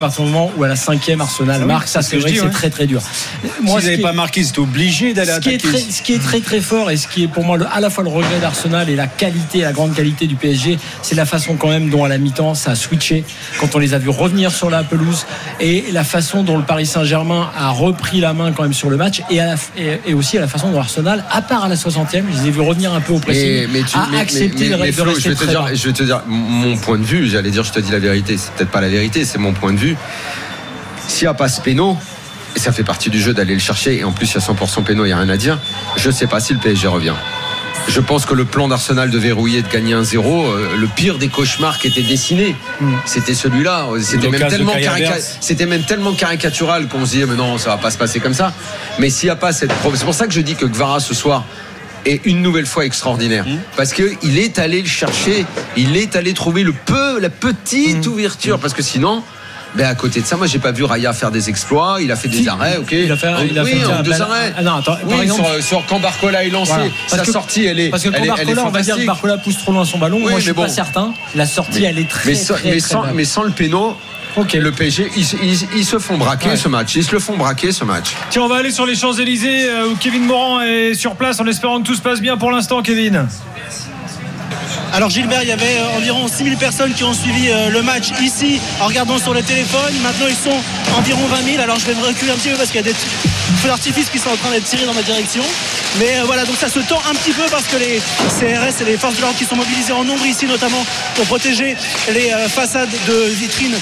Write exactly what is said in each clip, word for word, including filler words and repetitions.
À partir du moment où à la cinquième Arsenal marque, ça c'est vrai que c'est très très dur. Moi, s'ils n'avaient pas marqué, ils étaient obligés d'aller attaquer. Ce qui est très, ce qui est très très fort et ce qui est pour moi le, à la fois le regret d'Arsenal et la qualité, la grande qualité du P S G, c'est la façon quand même dont à la mi-temps ça a switché quand on les a vus revenir sur la pelouse et la façon dont le Paris Saint-Germain a repris la main quand même sur le match et, à la, et, et aussi à la façon dont Arsenal, à part à la soixantième, je les ai vus revenir un peu au pressing, mais, mais tu, a mais, accepté mais, mais, de, mais de Flo, rester je vais te très dire, bas. je vais te dire mon point de vue. J'allais dire, je te dis la vérité. C'est peut-être pas la vérité, c'est mon point de vue. S'il n'y a pas ce péno, et ça fait partie du jeu d'aller le chercher, et en plus il y a cent pour cent péno, il n'y a rien à dire, je ne sais pas si le P S G revient. Je pense que le plan d'Arsenal de verrouiller, de gagner un zéro, euh, le pire des cauchemars qui était dessiné, mmh. c'était celui-là. C'était même, tellement carica- c'était même tellement caricatural qu'on se disait mais non, ça ne va pas se passer comme ça. Mais s'il n'y a pas cette... C'est pour ça que je dis que Kvara ce soir est une nouvelle fois extraordinaire, mmh. parce qu'il est allé le chercher, il est allé trouver le peu, la petite mmh. ouverture, parce que sinon... Ben à côté de ça, moi j'ai pas vu Raya faire des exploits. Il a fait des si, arrêts, ok. Il a fait, il a oui, fait en deux ben, arrêts. Ah non, attends, oui, par exemple, sur, sur quand Barcola est lancé, voilà. Sa que, sortie elle est. Parce que quand elle Barcola, est, elle est on va dire que Barcola pousse trop loin son ballon. Oui, moi je suis bon. pas certain. La sortie, mais, elle est très, mais, très, mais, très, sans, très mais sans le péno. Okay. Le P S G, ils, ils, ils se font braquer ouais. ce match. Ils se le font braquer ce match. Tiens, on va aller sur les Champs-Élysées euh, où Kevin Morand est sur place en espérant que tout se passe bien pour l'instant, Kevin. Alors Gilbert, il y avait environ six mille personnes qui ont suivi le match ici en regardant sur le téléphone. Maintenant ils sont environ vingt mille. Alors je vais me reculer un petit peu parce qu'il y a des feux d'artifice qui sont en train d'être tirés dans ma direction. Mais voilà, donc ça se tend un petit peu parce que les C R S et les forces de l'ordre qui sont mobilisées en nombre ici, notamment pour protéger les façades de vitrines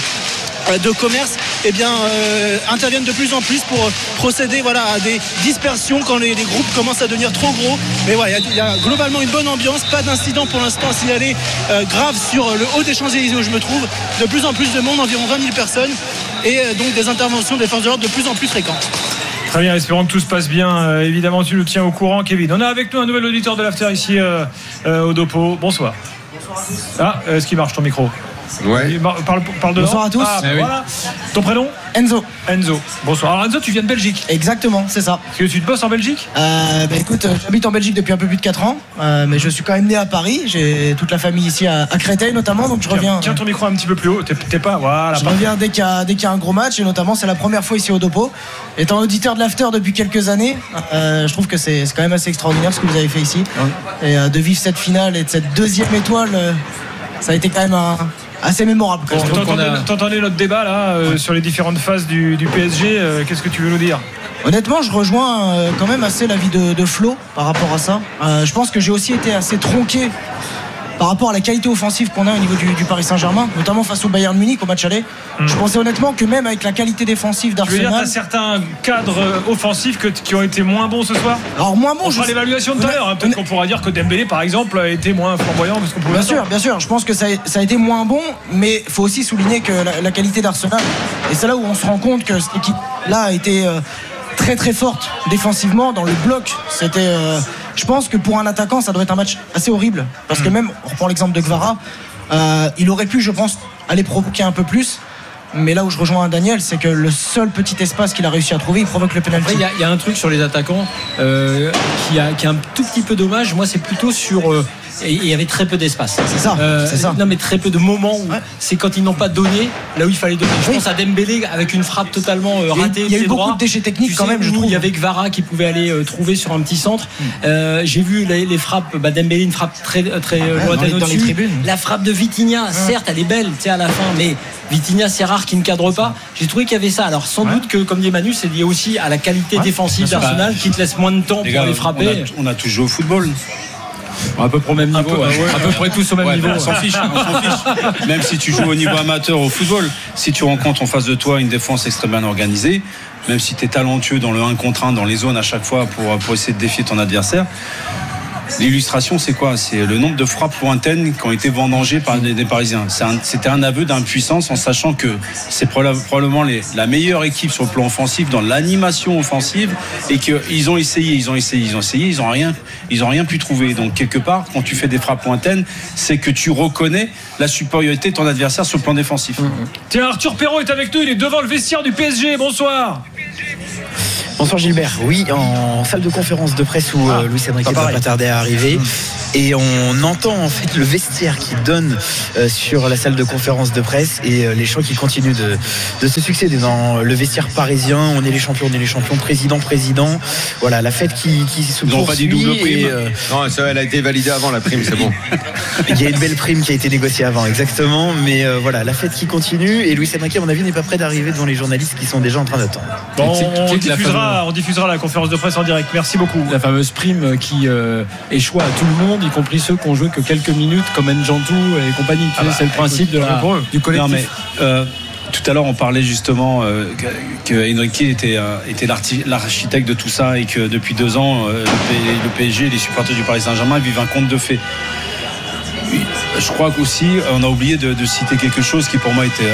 de commerce, eh bien, euh, interviennent de plus en plus pour procéder voilà, à des dispersions quand les, les groupes commencent à devenir trop gros. Mais voilà, il y, y a globalement une bonne ambiance, pas d'incident pour l'instant à signaler euh, grave sur le haut des Champs-Élysées où je me trouve. De plus en plus de monde, environ vingt mille personnes, et euh, donc des interventions des forces de l'ordre de plus en plus fréquentes. Très bien, espérons que tout se passe bien. Euh, évidemment, tu nous tiens au courant, Kevin. On a avec nous un nouvel auditeur de l'After ici euh, euh, au Dopo. Bonsoir. Bonsoir à tous. Ah, est-ce qu'il marche ton micro ? Ouais. Parle, parle de Bonsoir à tous. Ah, bah, oui. Voilà. Ton prénom ? Enzo. Enzo. Bonsoir. Alors Enzo, tu viens de Belgique ? Exactement, c'est ça. Est-ce que tu te bosses en Belgique ? euh, bah, Écoute, j'habite en Belgique depuis un peu plus de quatre ans, euh, mais je suis quand même né à Paris. J'ai toute la famille ici à, à Créteil notamment, donc je tiens, reviens. Tiens ton micro un petit peu plus haut. T'es, t'es pas. Voilà. Je reviens dès qu'il, y a, dès qu'il y a un gros match, et notamment c'est la première fois ici au Dopo. Étant auditeur de l'After depuis quelques années, euh, je trouve que c'est, c'est quand même assez extraordinaire ce que vous avez fait ici. Ouais. Et euh, de vivre cette finale et de cette deuxième étoile, euh, ça a été quand même un. assez mémorable. Bon, t'entendais, a... t'entendais notre débat là euh, ouais. sur les différentes phases du, du P S G. Euh, qu'est-ce que tu veux nous dire ? Honnêtement, je rejoins euh, quand même assez l'avis de, de Flo par rapport à ça. Euh, je pense que j'ai aussi été assez tronqué par rapport à la qualité offensive qu'on a au niveau du, du Paris Saint-Germain, notamment face au Bayern Munich au match aller. Mmh. Je pensais honnêtement que même avec la qualité défensive d'Arsenal... Tu veux dire, t'as certains cadres offensifs que, qui ont été moins bons ce soir ? Alors moins bons... On fera je... l'évaluation tout à l'heure. Hein. Peut-être on... qu'on pourra dire que Dembélé, par exemple, a été moins flamboyant que ce qu'on pouvait Bien attendre. sûr, bien sûr. Je pense que ça a, ça a été moins bon, mais il faut aussi souligner que la, la qualité d'Arsenal, et c'est là où on se rend compte que cette équipe-là a été... Euh, très très forte défensivement dans le bloc. C'était, euh, je pense que pour un attaquant ça doit être un match assez horrible parce que même, on reprend l'exemple de Kvara, euh, il aurait pu je pense aller provoquer un peu plus, mais là où je rejoins Daniel, c'est que le seul petit espace qu'il a réussi à trouver, il provoque le penalty. Il y, y a un truc sur les attaquants euh, qui, a, qui est un tout petit peu dommage. Moi c'est plutôt sur euh, et il y avait très peu d'espace. C'est ça, euh, c'est ça. Non mais très peu de moments où ouais. c'est quand ils n'ont pas donné là où il fallait donner. Je oui. pense à Dembélé avec une frappe totalement euh, ratée. Il y a eu beaucoup droit. de déchets techniques tu quand sais, même. Je où trouve. Il y avait Kvara qui pouvait aller euh, trouver sur un petit centre. Mm. Euh, j'ai vu les, les frappes. Bah, Dembélé une frappe très très ouais, lointaine dans, au-dessus. dans les tribunes. La frappe de Vitinha, ouais. certes elle est belle, tu sais à la fin, mais Vitinha c'est rare qu'il ne cadre pas. J'ai trouvé qu'il y avait ça. Alors sans ouais. doute que comme dit Manu, c'est lié aussi à la qualité ouais. défensive d'Arsenal bah, qui te laisse moins de temps les pour gars, les frapper. On a, on a tous joué au football. À peu près au même niveau, peu, ouais. Ouais. à peu près tous au même ouais, niveau. On s'en fiche, on s'en fiche. Même si tu joues au niveau amateur au football, si tu rencontres en face de toi une défense extrêmement organisée, même si tu es talentueux dans le un contre un, dans les zones à chaque fois pour, pour essayer de défier ton adversaire, l'illustration c'est quoi ? C'est le nombre de frappes lointaines qui ont été vendangées par des, des Parisiens. C'est un, c'était un aveu d'impuissance en sachant que c'est probablement les, la meilleure équipe sur le plan offensif dans l'animation offensive et qu'ils ont essayé, ils ont essayé, ils ont essayé, ils n'ont rien, ils ont rien pu trouver. Donc quelque part, quand tu fais des frappes lointaines, c'est que tu reconnais la supériorité de ton adversaire sur le plan défensif. Mmh. Tiens, Arthur Perrault est avec nous, il est devant le vestiaire du P S G. Bonsoir. Bonsoir Gilbert. Oui, en salle de conférence de presse où ah, euh, Louis Enrique va pas tarder à arriver. Mmh. Et on entend en fait le vestiaire qui donne euh, sur la salle de conférence de presse et euh, les chants qui continuent de, de se succéder dans le vestiaire parisien. On est les champions, on est les champions, président, président. Voilà, la fête qui, qui se Ils n'ont poursuit. pas dit double prime. Et, euh, Non, ça, elle a été validée avant la prime, c'est bon. il y a une belle prime qui a été négociée avant, exactement. Mais euh, voilà, la fête qui continue. Et Luis Enrique, à mon avis, n'est pas prêt d'arriver devant les journalistes qui sont déjà en train d'attendre. Bon, Tu sais- tu on, sais que la diffusera, on diffusera la conférence de presse en direct. Merci beaucoup. La fameuse prime qui euh, échoue à tout le monde, y compris ceux qui ont joué que quelques minutes, comme Njantou et compagnie. Tu Ah sais, bah, c'est le principe de la, pour eux. du collectif. Non, mais, euh, tout à l'heure, on parlait justement euh, que, que Enrique était, euh, était l'arti- l'architecte de tout ça et que depuis deux ans, euh, le, P- le P S G et les supporters du Paris Saint-Germain vivent un conte de fées. Oui, je crois qu'aussi, on a oublié de, de citer quelque chose qui pour moi était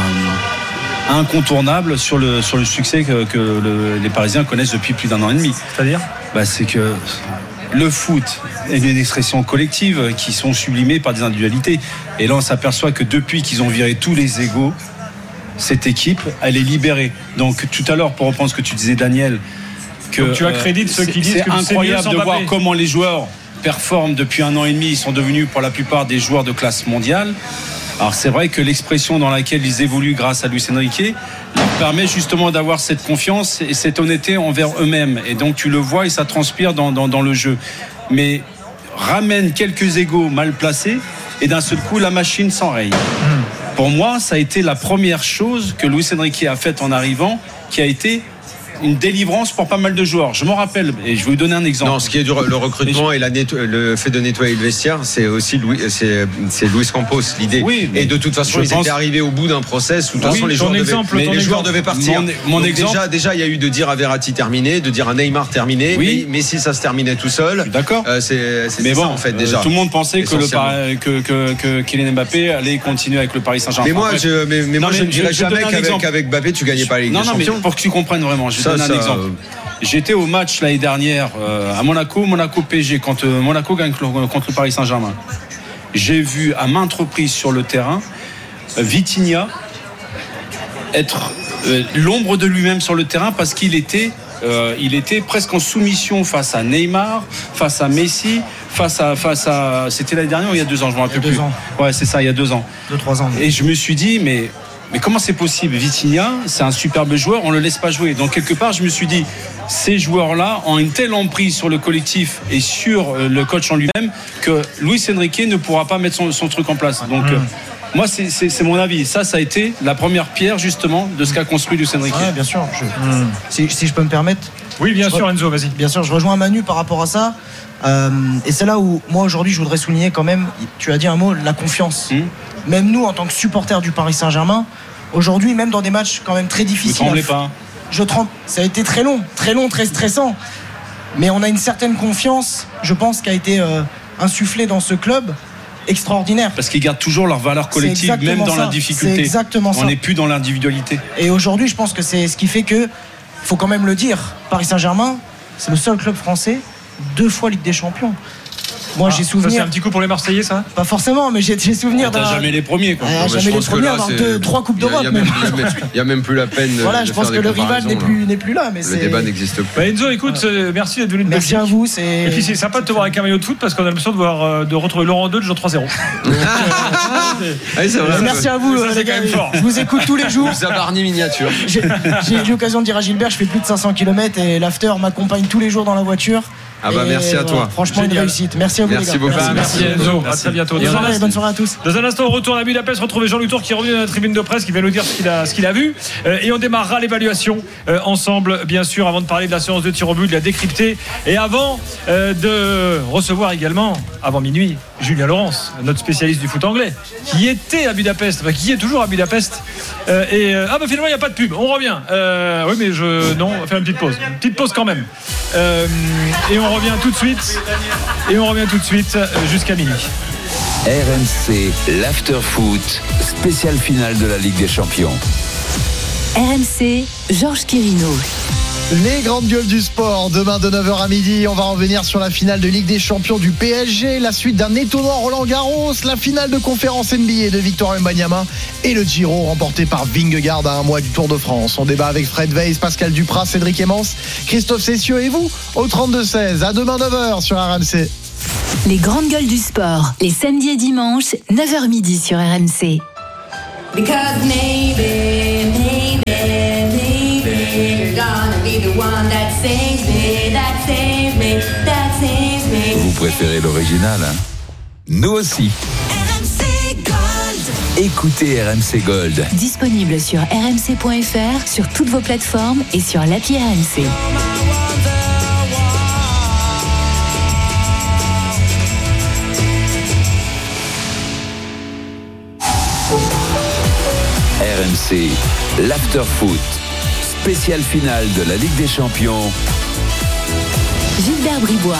un, incontournable sur le, sur le succès que, que le- les Parisiens connaissent depuis plus d'un an et demi. C'est-à-dire Bah, c'est que le foot est une expression collective qui sont sublimées par des individualités. Et là, on s'aperçoit que depuis qu'ils ont viré tous les égos, cette équipe, elle est libérée. Donc, tout à l'heure, pour reprendre ce que tu disais, Daniel, que Donc, tu accrédites ceux c'est- qui disent c'est que c'est mieux incroyable sans de voir Mbappé. comment les joueurs performent depuis un an et demi. Ils sont devenus, pour la plupart, des joueurs de classe mondiale. Alors, c'est vrai que l'expression dans laquelle ils évoluent grâce à Luis Enrique leur permet justement d'avoir cette confiance et cette honnêteté envers eux-mêmes. Et donc, tu le vois et ça transpire dans, dans, dans le jeu. Mais ramène quelques égos mal placés et d'un seul coup, la machine s'enraye. Mmh. Pour moi, ça a été la première chose que Luis Enrique a faite en arrivant, qui a été une délivrance pour pas mal de joueurs. Je m'en rappelle, et je vais vous donner un exemple. Non, ce qui est du re- le recrutement et la netto- le fait de nettoyer le vestiaire, c'est aussi Louis, c'est, c'est Luis Campos l'idée. Oui, mais et de toute façon, je ils pense- étaient arrivés au bout d'un process où de toute Oui, façon les ton joueurs exemple, devaient, ton les joueurs exemple. devaient partir. Mon- mon Donc exemple- déjà, déjà, il y a eu de dire à Verratti terminé, de dire à Neymar terminé. Oui. Mais, mais si ça se terminait tout seul, D'accord. euh, c'est, c'est Mais ça bon, en fait euh, déjà. tout le monde pensait que, le Essentiellement. Paris- que, que, que Kylian Mbappé allait continuer avec le Paris Saint-Germain. Mais moi, Enfin, je, mais, mais Non, moi, je mais ne dirais je- je vais jamais donner un qu'avec exemple. avec Mbappé, tu gagnais pas la Ligue non, des non, mais Champions. pour que tu comprennes vraiment, je vais Ça, donner un ça, exemple. euh, J'étais au match l'année dernière euh, à Monaco, Monaco P S G, quand euh, Monaco gagne contre contre le Paris Saint-Germain. J'ai vu à maintes reprises sur le terrain euh, Vitinha être euh, l'ombre de lui-même sur le terrain parce qu'il était, euh, il était presque en soumission face à Neymar, face à Messi, face à, face à. C'était l'année dernière ou il y a deux ans, je ne me rappelle Il y a plus. deux ans. Ouais, c'est ça, il y a deux ans. deux trois ans. Et je me suis dit, mais, mais comment c'est possible? Vitinha, c'est un superbe joueur, on ne le laisse pas jouer. Donc, quelque part, je me suis dit, ces joueurs-là ont une telle emprise sur le collectif et sur euh, le coach en lui-même que Luis Enrique ne pourra pas mettre son, son truc en place. Donc, euh, moi, c'est, c'est, c'est mon avis. Ça, ça a été la première pierre, justement, de ce qu'a construit Luis Enrique. Ouais, bien sûr. Je- si, si je peux me permettre. Oui, bien Je sûr, re- Enzo, vas-y. Bien sûr, je rejoins Manu par rapport à ça. Euh, et c'est là où, moi, aujourd'hui, je voudrais souligner quand même, tu as dit un mot, la confiance. Mmh. Même nous, en tant que supporters du Paris Saint-Germain, aujourd'hui, même dans des matchs quand même très Vous ne difficiles. tremblez à- pas. Je tremble. Ça a été très long, très long, très stressant. Mais on a une certaine confiance, je pense, qui a été euh, insufflée dans ce club extraordinaire. Parce qu'ils gardent toujours leur valeur collective, exactement même dans ça. la difficulté. C'est exactement On ça. n'est plus dans l'individualité. Et aujourd'hui, je pense que c'est ce qui fait que, faut quand même le dire, Paris Saint-Germain, c'est le seul club français deux fois Ligue des Champions. Moi, j'ai Ça, c'est souvenir, un petit coup pour les Marseillais, ça pas forcément, mais j'ai j'ai souvenir T'as d'un. jamais les premiers, quoi. Ah, Non, mais jamais je les pense que premiers, là, avoir c'est- deux, trois coupes il y a- d'Europe. Il y a même. même plus- il y a même plus la peine. Voilà, de je pense faire que des le rival comparaisons, n'est là. plus, n'est plus là. Mais Le c'est- débat n'existe plus. Bah, Enzo, écoute, euh, merci d'être venu de Merci Belgique. à vous. C'est... Et puis c'est sympa de te voir avec un maillot de foot parce qu'on a l'impression de, voir, euh, de retrouver Laurent deux de Jean trois zéro. Ah oui, c'est vrai. Merci à vous, Ça, euh, c'est les gars. quand même fort. Je vous écoute tous les jours. Zabarni miniature. J'ai j'ai eu l'occasion de dire à Gilbert, je fais plus de cinq cents kilomètres et l'after m'accompagne tous les jours dans la voiture. Ah bah Et merci à voilà, toi. Franchement, une Génial. réussite. Merci à vous, Merci les gars. beaucoup. Bah, merci Enzo, à très bientôt. Bonne Dans un soirée, instant- bonne soirée à tous. Dans un instant, on retourne à Budapest, retrouver Jean Loutour qui revient dans la tribune de presse, qui va nous dire ce qu'il a, ce qu'il a vu. Euh, et on démarrera l'évaluation euh, ensemble, bien sûr, avant de parler de la séance de tir au but, de la décrypter. Et avant euh, de recevoir également, avant minuit, Julien Laurence, notre spécialiste du foot anglais, qui était à Budapest, enfin, qui est toujours à Budapest. Euh, et euh, ah bah finalement, il n'y a pas de pub. On revient. Euh, oui, mais je. Non, on va faire une petite pause. Une petite pause quand même. Euh, et on revient tout de suite. Et on revient tout de suite euh, jusqu'à minuit. R M C, l'after-foot, spéciale finale de la Ligue des Champions. R M C, Georges Quirino. Les grandes gueules du sport, demain de neuf heures à midi, on va revenir sur la finale de Ligue des Champions du P S G, la suite d'un étonnant Roland Garros, la finale de conférence N B A de Victor Wembanyama et le Giro remporté par Vingegaard à un mois du Tour de France. On débat avec Fred Weiss, Pascal Duprat, Cédric Emmens, Christophe Cessieux et vous au trente-deux seize. À demain neuf heures sur R M C. Les grandes gueules du sport, les samedis et dimanches, neuf heures midi sur R M C. Because maybe, maybe, maybe you're gonna be the one that saves me, that saves me, that saves me. Vous préférez l'original, hein? Nous aussi. R M C Gold. Écoutez R M C Gold. Disponible sur r m c point f r, sur toutes vos plateformes et sur l'appli R M C. R M C, l'after-foot, spéciale finale de la Ligue des Champions. Gilbert Bribois.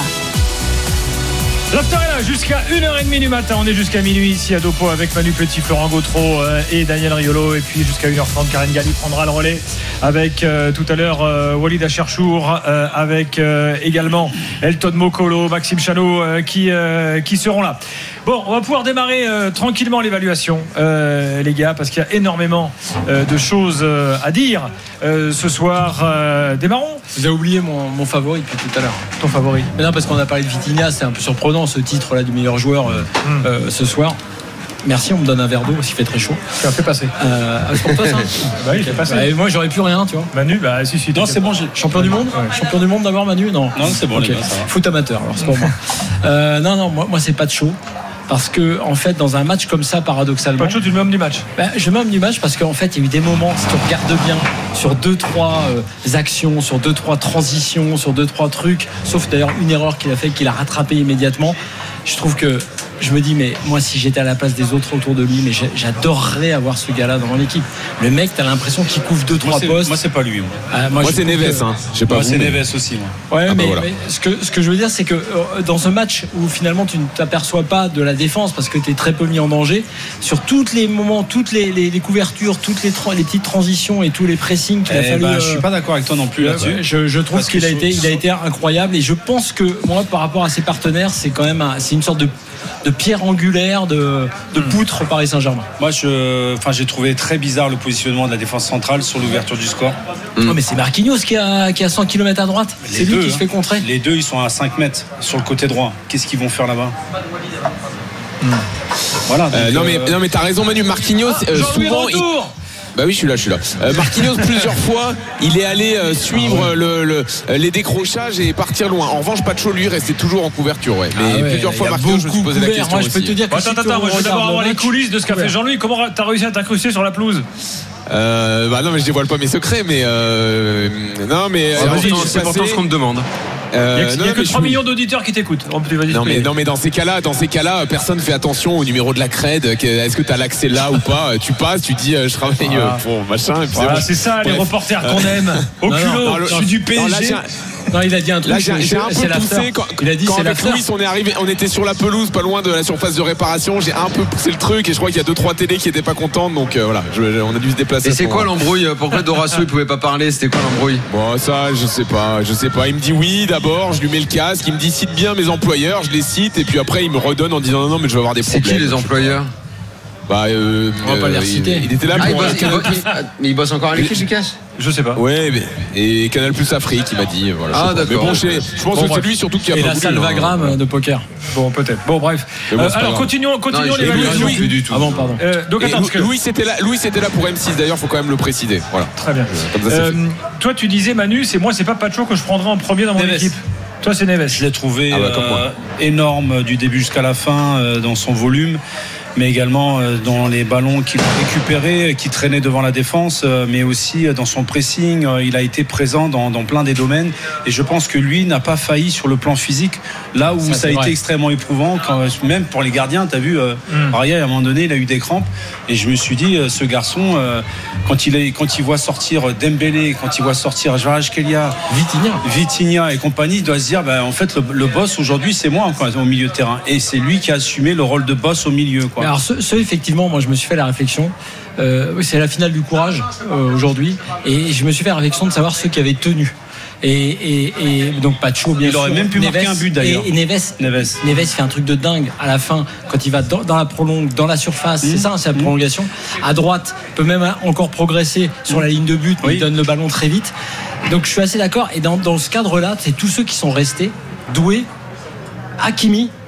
L'after est là jusqu'à une heure trente du matin. On est jusqu'à minuit ici à Dopo avec Manu Petit, Florent Gautreau euh, et Daniel Riolo. Et puis jusqu'à une heure trente, Karine Galli prendra le relais avec euh, tout à l'heure euh, Walid Acharchour, euh, avec euh, également Elton Mokolo, Maxime Chanot euh, qui, euh, qui seront là. Bon, on va pouvoir démarrer euh, tranquillement l'évaluation, euh, les gars, parce qu'il y a énormément euh, de choses euh, à dire euh, ce soir. Euh, démarrons. Vous avez oublié mon, mon favori depuis tout à l'heure. Ton favori? Mais non, parce qu'on a parlé de Vitinha, c'est un peu surprenant ce titre-là du meilleur joueur euh, mm. euh, ce soir. Merci, on me donne un verre d'eau parce qu'il fait très chaud. Tu as fait passer. Euh, c'est pour toi ça? Bah oui, il fait passer. Bah, moi j'aurais plus rien, tu vois. Manu, bah si, si. Non, c'est bon. J'ai... Champion du monde ouais. Champion du monde d'abord, Manu? Non. Non, c'est bon, okay. Les gars, ça va. Foot amateur, alors c'est pour moi. Euh, non, non, moi, moi c'est pas de chaud. Parce que, en fait, dans un match comme ça, paradoxalement. Pas de chaud, tu le mets homme du match. Ben, je mets homme du match parce qu'en fait, il y a eu des moments, si tu regardes bien, sur deux, trois euh, actions, sur deux, trois transitions, sur deux, trois trucs, sauf d'ailleurs une erreur qu'il a fait, qu'il a rattrapé immédiatement. Je trouve que je me dis, mais moi, si j'étais à la place des autres autour de lui, mais j'adorerais avoir ce gars-là dans mon équipe. Le mec, t'as l'impression qu'il couvre deux, trois postes. Moi, c'est pas lui. Moi, euh, moi, moi c'est Neves. Que... Hein. Je sais pas moi, vous, c'est mais... Neves aussi. Moi. Ouais, ah, mais, bah voilà. mais ce, que, ce que je veux dire, c'est que euh, dans ce match où finalement tu ne t'aperçois pas de la défense parce que tu es très peu mis en danger, sur tous les moments, toutes les, les, les couvertures, toutes les, les petites transitions et tous les pressings qu'il eh a fallu. Bah, euh, je suis pas d'accord avec toi non plus euh, là-dessus. Je, je trouve parce qu'il a je... été, il a été incroyable et je pense que moi, par rapport à ses partenaires, c'est quand même, un, c'est une sorte de de pierre angulaire, de, de poutre au Paris Saint-Germain. Moi, je, enfin, j'ai trouvé très bizarre le positionnement de la défense centrale sur l'ouverture du score. Mm. Oh, mais c'est Marquinhos qui a, qui a cent kilomètres à droite. Les c'est lui deux, qui hein. se fait contrer. Les deux, ils sont à cinq mètres sur le côté droit. Qu'est-ce qu'ils vont faire là-bas? mm. Voilà. Donc, euh, non, mais, euh... non, mais t'as raison, Manu. Marquinhos, ah, euh, souvent. Il... Bah oui, je suis là, je suis là. Euh, Marquinhos, plusieurs fois, il est allé euh, suivre ah ouais. le, le, les décrochages et partir loin. En revanche, Pacho, lui, restait toujours en couverture. Ouais. Mais ah ouais, plusieurs fois, Marquinhos, je me suis posé la question. Moi, je peux aussi. te dire que attends, si attends, moi, je veux d'abord avoir les coulisses de ce qu'a fait Jean-Louis. Comment t'as réussi à t'incruster sur la pelouse? Euh, bah non, mais je dévoile pas mes secrets, mais euh, non, mais c'est pourtant, c'est pourtant ce qu'on me demande. Euh, il n'y a, non, il y a que trois millions d'auditeurs qui t'écoutent. Non mais, non mais dans ces cas-là, dans ces cas-là, personne fait attention au numéro de la crède. Est-ce que tu as l'accès là ou pas? Tu passes, tu dis je travaille voilà. pour machin. Et puis voilà, c'est, c'est ça, Bref. Les reporters qu'on aime. Au culot, je suis du P S G. Non, là, non, il a dit un truc. Là, j'ai, j'ai un peu poussé quand, il a dit, quand c'est avec Louis, on est arrivé, on était sur la pelouse, pas loin de la surface de réparation. J'ai un peu poussé le truc et je crois qu'il y a deux trois télés qui étaient pas contentes, donc euh, voilà, je, on a dû se déplacer. Et c'est quoi l'embrouille? Pourquoi Dorasso il pouvait pas parler? C'était quoi l'embrouille? Bon, ça, je sais pas, je sais pas. Il me dit oui d'abord, je lui mets le casque, il me dit cite bien mes employeurs, je les cite et puis après il me redonne en disant non non mais je vais avoir des problèmes. C'est qui les employeurs? Bah, euh, on va pas les reciter. Il, il était là ah, pour. Il bosse, il bosse, mais il bosse encore avec qui, Lucas? Je sais pas. Ouais, mais, et Canal Plus Afrique, il m'a dit. Voilà, ah, d'accord. Mais bon, je, je pense bon, que c'est lui surtout qui a et pas la salvagram hein. de poker. Bon, peut-être. Bon, bref. Bon, euh, alors, continuons, continuons non, l'évaluation. Plus du tout. Ah bon, pardon. Euh, donc, attends, Louis, que... Louis, c'était là, Louis, c'était là pour M six. D'ailleurs, faut quand même le préciser. Voilà. Très bien. Comme ça, euh, toi, tu disais, Manu, c'est moi, c'est pas Pacho que je prendrai en premier dans mon Neves. Équipe. Toi, c'est Neves. Je l'ai trouvé ah bah, euh, énorme du début jusqu'à la fin euh, dans son volume, mais également euh, dans les ballons qu'il a récupérés, qui traînaient devant la défense, euh, mais aussi euh, dans son pressing. Euh, il a été présent dans, dans plein des domaines et je pense que lui n'a pas failli sur le plan physique, là où ça, ça a vrai. été extrêmement éprouvant, quand, même pour les gardiens. Tu as vu, euh, mm. Aria, à un moment donné, il a eu des crampes et je me suis dit, euh, ce garçon, euh, quand, il est, quand il voit sortir Dembélé, quand il voit sortir Kvaratskhelia, Vitinha. Vitinha et compagnie, il doit se dire, bah, en fait, le, le boss aujourd'hui, c'est moi quoi, au milieu de terrain. Et c'est lui qui a assumé le rôle de boss au milieu. Quoi. Alors, ce, ce, effectivement, moi, je me suis fait la réflexion. Euh, c'est la finale du courage euh, aujourd'hui. Et je me suis fait la réflexion de savoir ceux qui avaient tenu. Et, et, et donc Pacho, bien il sûr. aurait même pu Neves, marquer un but d'ailleurs. Et, et Neves, Neves. Neves fait un truc de dingue à la fin quand il va dans, dans la prolongue, dans la surface. Mmh. C'est ça, c'est la prolongation. À droite, peut même encore progresser sur la ligne de but, mais oui. il donne le ballon très vite. Donc je suis assez d'accord. Et dans, dans ce cadre-là, c'est tous ceux qui sont restés. Doué, Hakimi,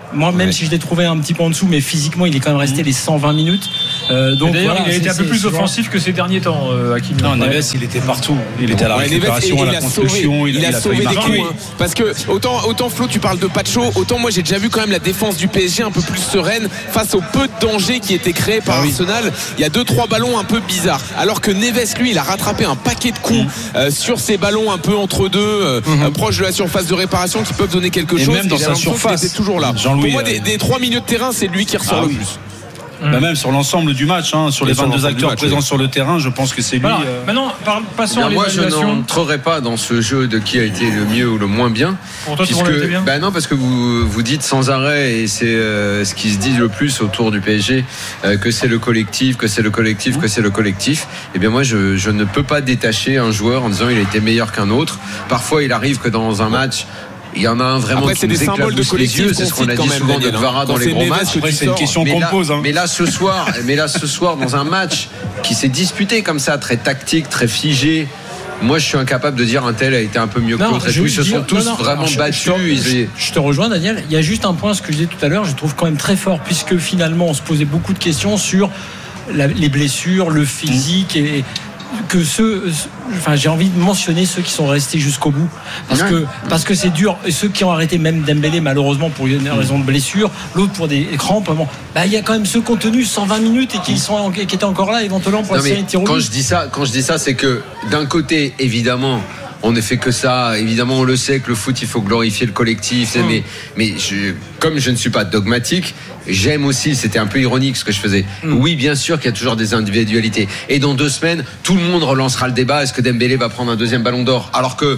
Moi, même ouais. si je l'ai trouvé un petit peu en dessous, mais physiquement, il est quand même resté mmh. les cent vingt minutes. Euh, donc d'ailleurs, voilà, il a été un peu plus souvent... offensif que ces derniers temps, euh, Hakimi. Non, Neves, il était partout. Il était à la ouais, récupération, Neves, à la construction. Sauvé, il, il a, a sauvé des coups. Oui. Hein. Parce que autant, autant Flo, tu parles de Pacho, autant moi j'ai déjà vu quand même la défense du P S G un peu plus sereine face au peu de danger qui était créé par ah oui. Arsenal. Il y a deux trois ballons un peu bizarres. Alors que Neves, lui, il a rattrapé un paquet de coups mmh. euh, sur ces ballons un peu entre deux, euh, mmh. euh, proches de la surface de réparation, qui peuvent donner quelque et chose. Même dans sa surface, il était toujours là. Jean-Louis, Pour moi, euh... des, des trois milieux de terrain, c'est lui qui ressort ah, le oui. plus. Mmh. Bah même sur l'ensemble du match, hein, sur et les vingt-deux acteurs match, présents oui. sur le terrain, je pense que c'est lui. Alors, euh... Maintenant, par, passons à l'évaluation. Moi, je n'entrerai pas dans ce jeu de qui a été le mieux ou le moins bien. Pour toi, puisque, tout le monde a été bien. Bah non, parce que vous, vous dites sans arrêt, et c'est euh, ce qui se dit le plus autour du P S G, euh, que c'est le collectif, que c'est le collectif, mmh. que c'est le collectif. Et bien moi, je, je ne peux pas détacher un joueur en disant il a été meilleur qu'un autre. Parfois, il arrive que dans un match, il y en a un vraiment après, qui c'est nous des symboles de les yeux, c'est ce qu'on a dit même, souvent Daniel, de Kvara hein. dans les gros matchs. Après, c'est une question mais qu'on là, pose. Hein. Mais là ce soir, mais là ce soir dans un match qui s'est disputé comme ça, très tactique, très figé. Moi, je suis incapable de dire un tel a été un peu mieux que l'autre. Ils se sont tous non, non, vraiment alors, battus. Je, je, je, je te rejoins, Daniel. Il y a juste un point, ce que je disais tout à l'heure, je trouve quand même très fort, puisque finalement, on se posait beaucoup de questions sur la, les blessures, le physique mmh. et que ceux, enfin j'ai envie de mentionner ceux qui sont restés jusqu'au bout parce ouais. que parce que c'est dur, et ceux qui ont arrêté, même Dembélé malheureusement pour une raison de blessure, l'autre pour des crampes, bon, bah il y a quand même ceux qui ont tenu cent vingt minutes et qui sont qui étaient encore là éventuellement pour non, la série de tirs au but. Quand je dis ça, quand je dis ça, c'est que d'un côté évidemment on ne fait que ça. Évidemment, on le sait que le foot, il faut glorifier le collectif. Mmh. Mais, mais je, comme je ne suis pas dogmatique, j'aime aussi, c'était un peu ironique ce que je faisais. Mmh. Oui, bien sûr qu'il y a toujours des individualités. Et dans deux semaines, tout le monde relancera le débat. Est-ce que Dembélé va prendre un deuxième ballon d'or ? Alors que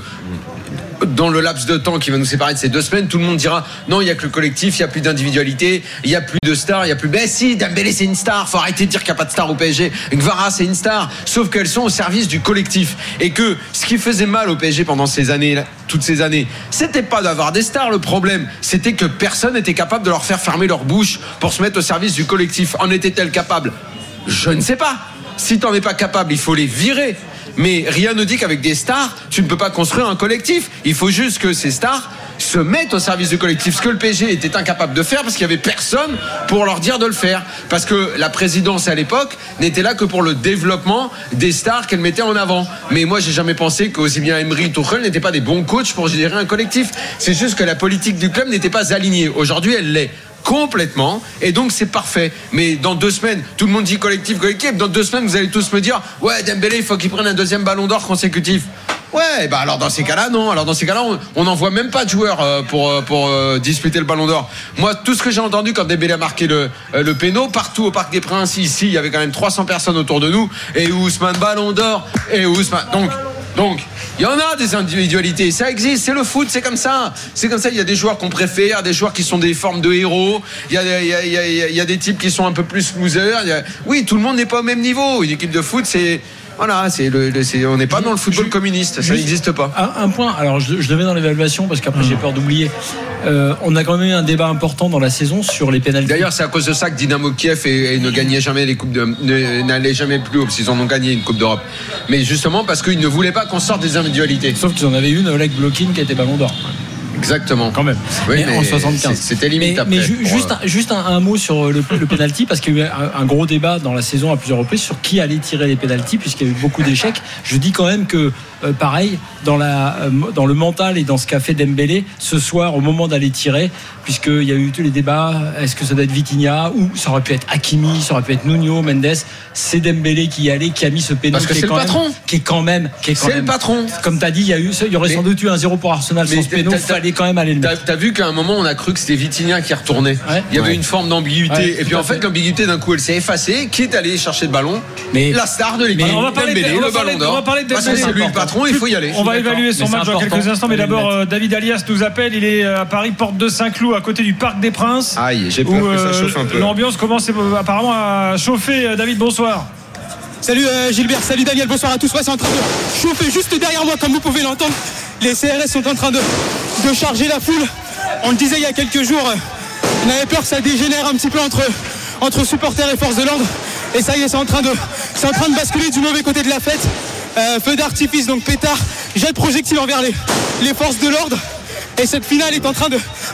dans le laps de temps qui va nous séparer de ces deux semaines, tout le monde dira non, il n'y a que le collectif, il n'y a plus d'individualité, il n'y a plus de stars, il n'y a plus. Ben si, Dembélé c'est une star, faut arrêter de dire qu'il n'y a pas de star au P S G. Kvara c'est une star, sauf qu'elles sont au service du collectif. Et que ce qui faisait mal au P S G pendant ces années, toutes ces années, c'était pas d'avoir des stars, le problème, c'était que personne n'était capable de leur faire fermer leur bouche pour se mettre au service du collectif. En était-elle capable ? Je ne sais pas. Si t'en es pas capable, il faut les virer. Mais rien ne dit qu'avec des stars, tu ne peux pas construire un collectif. Il faut juste que ces stars se mettent au service du collectif. Ce que le P S G était incapable de faire parce qu'il n'y avait personne pour leur dire de le faire. Parce que la présidence à l'époque n'était là que pour le développement des stars qu'elle mettait en avant. Mais moi, j'ai jamais pensé qu'aussi bien Emery, Tuchel n'étaient pas des bons coachs pour gérer un collectif. C'est juste que la politique du club n'était pas alignée. Aujourd'hui, elle l'est. Complètement, et donc c'est parfait. Mais dans deux semaines, tout le monde dit collectif, collectif. Dans deux semaines, vous allez tous me dire ouais, Dembélé, il faut qu'il prenne un deuxième ballon d'or consécutif. Ouais, bah alors dans ces cas-là, non. Alors dans ces cas-là, on n'envoie même pas de joueurs euh, pour, euh, pour euh, disputer le ballon d'or. Moi, tout ce que j'ai entendu quand Dembélé a marqué le, euh, le péno, partout au Parc des Princes, ici, il y avait quand même trois cents personnes autour de nous. Et Ousmane ballon d'or, et Ousmane. Donc, donc, il y en a des individualités, ça existe, c'est le foot, c'est comme ça. C'est comme ça, il y a des joueurs qu'on préfère, des joueurs qui sont des formes de héros, il y a, il y a, il y a, il y a des types qui sont un peu plus losers. A... Oui, tout le monde n'est pas au même niveau. Une équipe de foot, c'est... Voilà, c'est le, le, c'est, on n'est pas dans le football je, communiste, ça n'existe pas. Un, un point, alors je, je le mets dans l'évaluation parce qu'après mmh. j'ai peur d'oublier. Euh, on a quand même eu un débat important dans la saison sur les pénaltys. D'ailleurs, c'est à cause de ça que Dynamo Kiev et, et ne gagnait jamais les coupes de, ne, n'allait jamais plus haut, parce qu'ils en ont gagné une coupe d'Europe. Mais justement parce qu'ils ne voulaient pas qu'on sorte des individualités. Sauf qu'ils en avaient une, Oleg Blokin, qui était ballon d'or. Exactement. Quand même. Oui, mais, mais en soixante-quinze. C'était limite mais, après. Mais ju- juste, un, juste un, un mot sur le, le penalty, parce qu'il y a eu un, un gros débat dans la saison à plusieurs reprises sur qui allait tirer les penalties, puisqu'il y a eu beaucoup d'échecs. Je dis quand même que, euh, pareil, dans, la, euh, dans le mental et dans ce qu'a fait Dembélé, ce soir, au moment d'aller tirer, puisqu'il y a eu tous les débats, est-ce que ça doit être Vitinha, ou ça aurait pu être Hakimi, ça aurait pu être Nuno, Mendes, c'est Dembélé qui y allait, qui a mis ce pénalty. Parce que c'est le patron. Même, qui est quand même. Qui est quand c'est même, le patron. Comme tu as dit, il y, a eu, il y aurait mais, sans doute eu un zéro pour Arsenal sans ce péno, il fallait quand même aller le mettre. T'as vu qu'à un moment on a cru que c'était Vitinha qui retournait. Ouais. Il y avait ouais. une forme d'ambiguïté ouais, et puis en fait, fait l'ambiguïté d'un coup elle s'est effacée. Qui est allé chercher le ballon? Mais la star de l'équipe. On va parler de, le ballon d'or. On va parler de Parce que c'est lui le patron, il faut y aller. On va évaluer son match dans quelques instants, mais d'abord euh, David Alias nous appelle. Il est à Paris, porte de Saint-Cloud, à côté du Parc des Princes. Aïe, j'ai peur que ça chauffe un peu. L'ambiance commence apparemment à chauffer. David, bonsoir. Salut euh, Gilbert, salut Daniel, bonsoir à tous. Ouais, c'est en train de chauffer juste derrière moi, comme vous pouvez l'entendre. Les C R S sont en train de, de charger la foule. On le disait il y a quelques jours, on avait peur que ça dégénère un petit peu entre, entre supporters et forces de l'ordre. Et ça y est, c'est en train de, c'est en train de basculer du mauvais côté de la fête. Euh, feu d'artifice, donc pétard, jet de projectiles envers les, les forces de l'ordre. Et cette finale est en train de,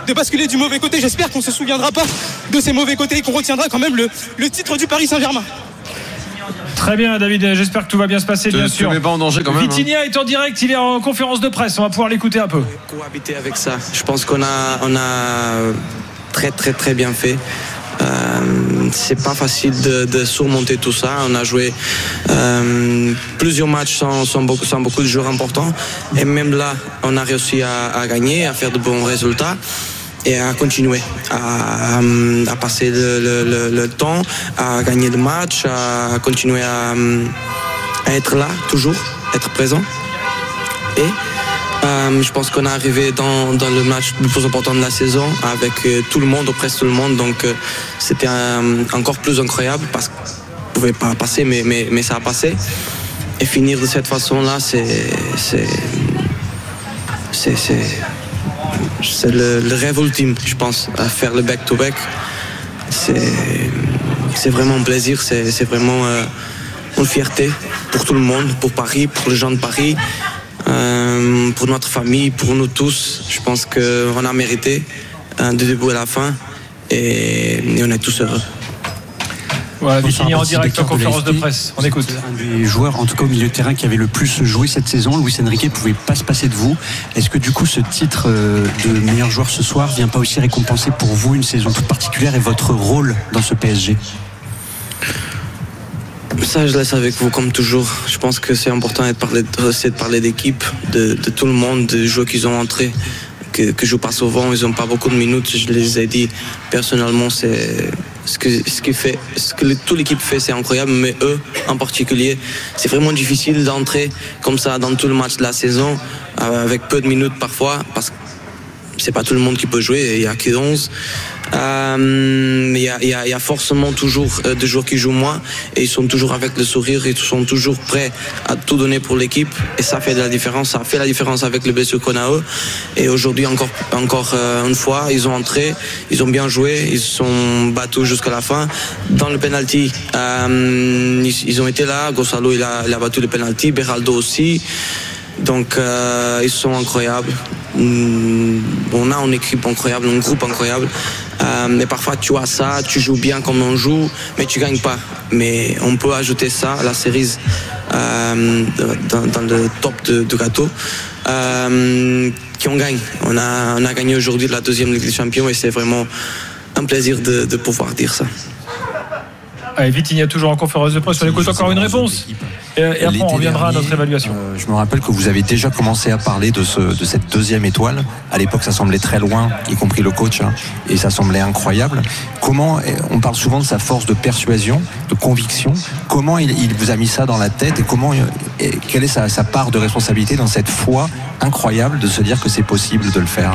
de basculer du mauvais côté. J'espère qu'on ne se souviendra pas de ces mauvais côtés et qu'on retiendra quand même le, le titre du Paris Saint-Germain. Très bien, David, j'espère que tout va bien se passer, te, bien te sûr. mets pas en danger quand même. Vitinha hein. est en direct, il est en conférence de presse, on va pouvoir l'écouter un peu. Cohabiter avec ça, je pense qu'on a, on a très très très bien fait. Euh, c'est pas facile de, de surmonter tout ça. On a joué euh, plusieurs matchs sans, sans, beaucoup, sans beaucoup de joueurs importants et même là on a réussi à, à gagner, à faire de bons résultats et à continuer à, à passer le, le, le, le temps, à gagner le match, à continuer à, à être là toujours, être présent. Et Euh, je pense qu'on est arrivé dans, dans le match le plus important de la saison avec euh, tout le monde, ou presque tout le monde. Donc euh, c'était un, encore plus incroyable parce qu'on ne pouvait pas passer, mais, mais, mais ça a passé. Et finir de cette façon-là, c'est, c'est, c'est, c'est, c'est le, le rêve ultime, je pense, à faire le back-to-back. C'est, c'est vraiment un plaisir, c'est, c'est vraiment euh, une fierté pour tout le monde, pour Paris, pour les gens de Paris. Euh, pour notre famille, pour nous tous, je pense qu'on a mérité hein, du début à la fin et, et on est tous heureux. Voilà, Vitinha en direct en conférence de presse. On écoute. Un des joueurs, en tout cas au milieu de terrain, qui avait le plus joué cette saison, Luis Enrique, ne pouvait pas se passer de vous. Est-ce que du coup ce titre de meilleur joueur ce soir vient pas aussi récompenser pour vous une saison toute particulière et votre rôle dans ce P S G ? Ça, je laisse avec vous comme toujours. Je pense que c'est important de parler, de parler d'équipe, de, de tout le monde, des joueurs qui ont entré, que, que je joue pas souvent, ils n'ont pas beaucoup de minutes. Je les ai dit personnellement, c'est ce que ce qui fait, ce que toute l'équipe fait, c'est incroyable. Mais eux, en particulier, c'est vraiment difficile d'entrer comme ça dans tout le match de la saison avec peu de minutes parfois, parce que c'est pas tout le monde qui peut jouer. Il y a que onze. Euh, il, y a, il, y a, il y a forcément toujours euh, des joueurs qui jouent moins et ils sont toujours avec le sourire, ils sont toujours prêts à tout donner pour l'équipe et ça fait de la différence, ça fait la différence avec les blessures qu'on a eux. Et aujourd'hui encore, encore euh, une fois, ils ont entré, ils ont bien joué, ils se sont battus jusqu'à la fin. Dans le penalty, euh, ils, ils ont été là, Gonzalo il a, il a battu le penalty, Beraldo aussi. Donc euh, ils sont incroyables. On a une équipe incroyable, un groupe incroyable. Euh, mais parfois tu as ça, tu joues bien comme on joue, mais tu gagnes pas. Mais on peut ajouter ça à la série euh, dans, dans le top de, de gâteau. Euh, qui on gagne. On a, on a gagné aujourd'hui la deuxième Ligue des Champions et c'est vraiment un plaisir de, de pouvoir dire ça. Allez, Vitinha toujours en conférence de presse. On écoute encore une réponse. Et, et après, on reviendra dernier, à notre évaluation. Euh, je me rappelle que vous avez déjà commencé à parler de, ce, de cette deuxième étoile. À l'époque, ça semblait très loin, y compris le coach, hein, et ça semblait incroyable. Comment, on parle souvent de sa force de persuasion, de conviction. Comment il, il vous a mis ça dans la tête et comment, et quelle est sa, sa part de responsabilité dans cette foi incroyable de se dire que c'est possible de le faire?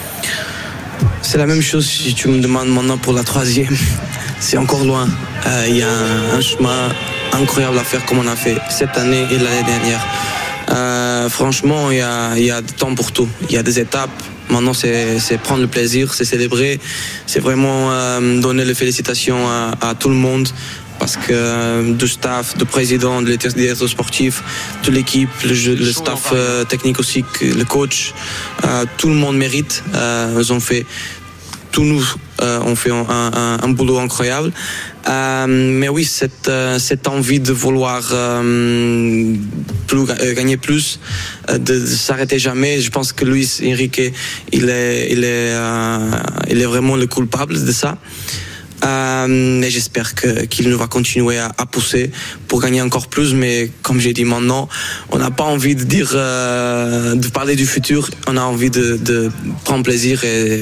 C'est la même chose si tu me demandes maintenant pour la troisième. C'est encore loin. Il euh, y a un, un chemin incroyable à faire comme on a fait cette année et l'année dernière. Euh, franchement, il y a, y a du temps pour tout. Il y a des étapes. Maintenant, c'est, c'est prendre le plaisir, c'est célébrer. C'est vraiment euh, donner les félicitations à, à tout le monde. Parce que euh, du staff, du président, de directeur sportif, de l'équipe, le, le staff euh, technique aussi, le coach, euh, tout le monde mérite. Euh, ils ont fait, tous nous, euh, on fait un, un, un boulot incroyable. Euh, mais oui, cette, euh, cette envie de vouloir euh, plus, euh, gagner plus, euh, de, de s'arrêter jamais. Je pense que Luis Enrique, il est, il est, euh, il est vraiment le coupable de ça. Euh, et j'espère que, qu'il nous va continuer à, à pousser pour gagner encore plus. Mais comme j'ai dit maintenant, on n'a pas envie de dire, euh, de parler du futur. On a envie de, de prendre plaisir et,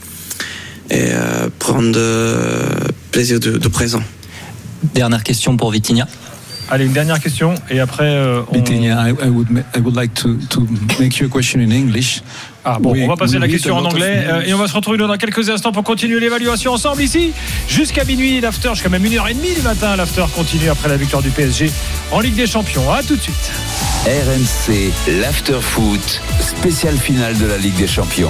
et euh, prendre euh, plaisir du, du présent. Dernière question pour Vitinha. Allez, une dernière question et après euh, on... Vitinha, I, I would I would like to to make you a question in English. Ah bon, on va passer la question en anglais euh, et on va se retrouver dans quelques instants pour continuer l'évaluation ensemble ici jusqu'à minuit. L'after, jusqu'à même une heure trente du matin. L'after continue après la victoire du P S G en Ligue des Champions. À tout de suite. R M C, l'after foot, spéciale finale de la Ligue des Champions.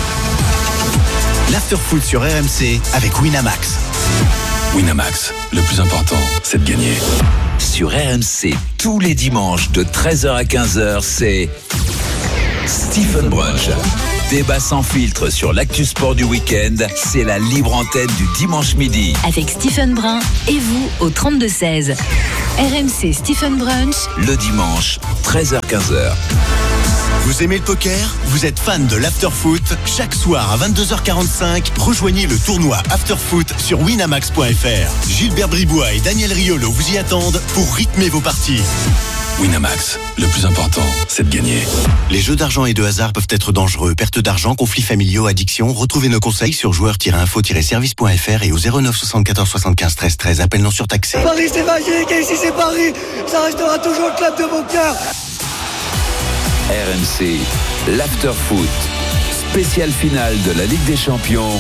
L'after foot sur R M C avec Winamax. Winamax, le plus important, c'est de gagner. Sur R M C, tous les dimanches de treize heures à quinze heures, c'est Stephen Brunch. Débat sans filtre sur l'actu sport du week-end, c'est la libre antenne du dimanche midi. Avec Stephen Brun et vous au trente-deux seize. R M C Stephen Brunch. Le dimanche, treize heures quinze. Vous aimez le poker ? Vous êtes fan de l'afterfoot ? Chaque soir à vingt-deux heures quarante-cinq, rejoignez le tournoi Afterfoot sur winamax point f r. Gilbert Bribois et Daniel Riolo vous y attendent pour rythmer vos parties. Winamax, le plus important, c'est de gagner. Les jeux d'argent et de hasard peuvent être dangereux. Perte d'argent, conflits familiaux, addiction. Retrouvez nos conseils sur joueurs tiret info tiret service point f r et au zéro neuf soixante-quatorze soixante-quinze treize treize. Appel non surtaxé. Paris, c'est magique, et ici c'est Paris. Ça restera toujours le club de mon cœur. R M C, l'afterfoot, spéciale finale de la Ligue des Champions.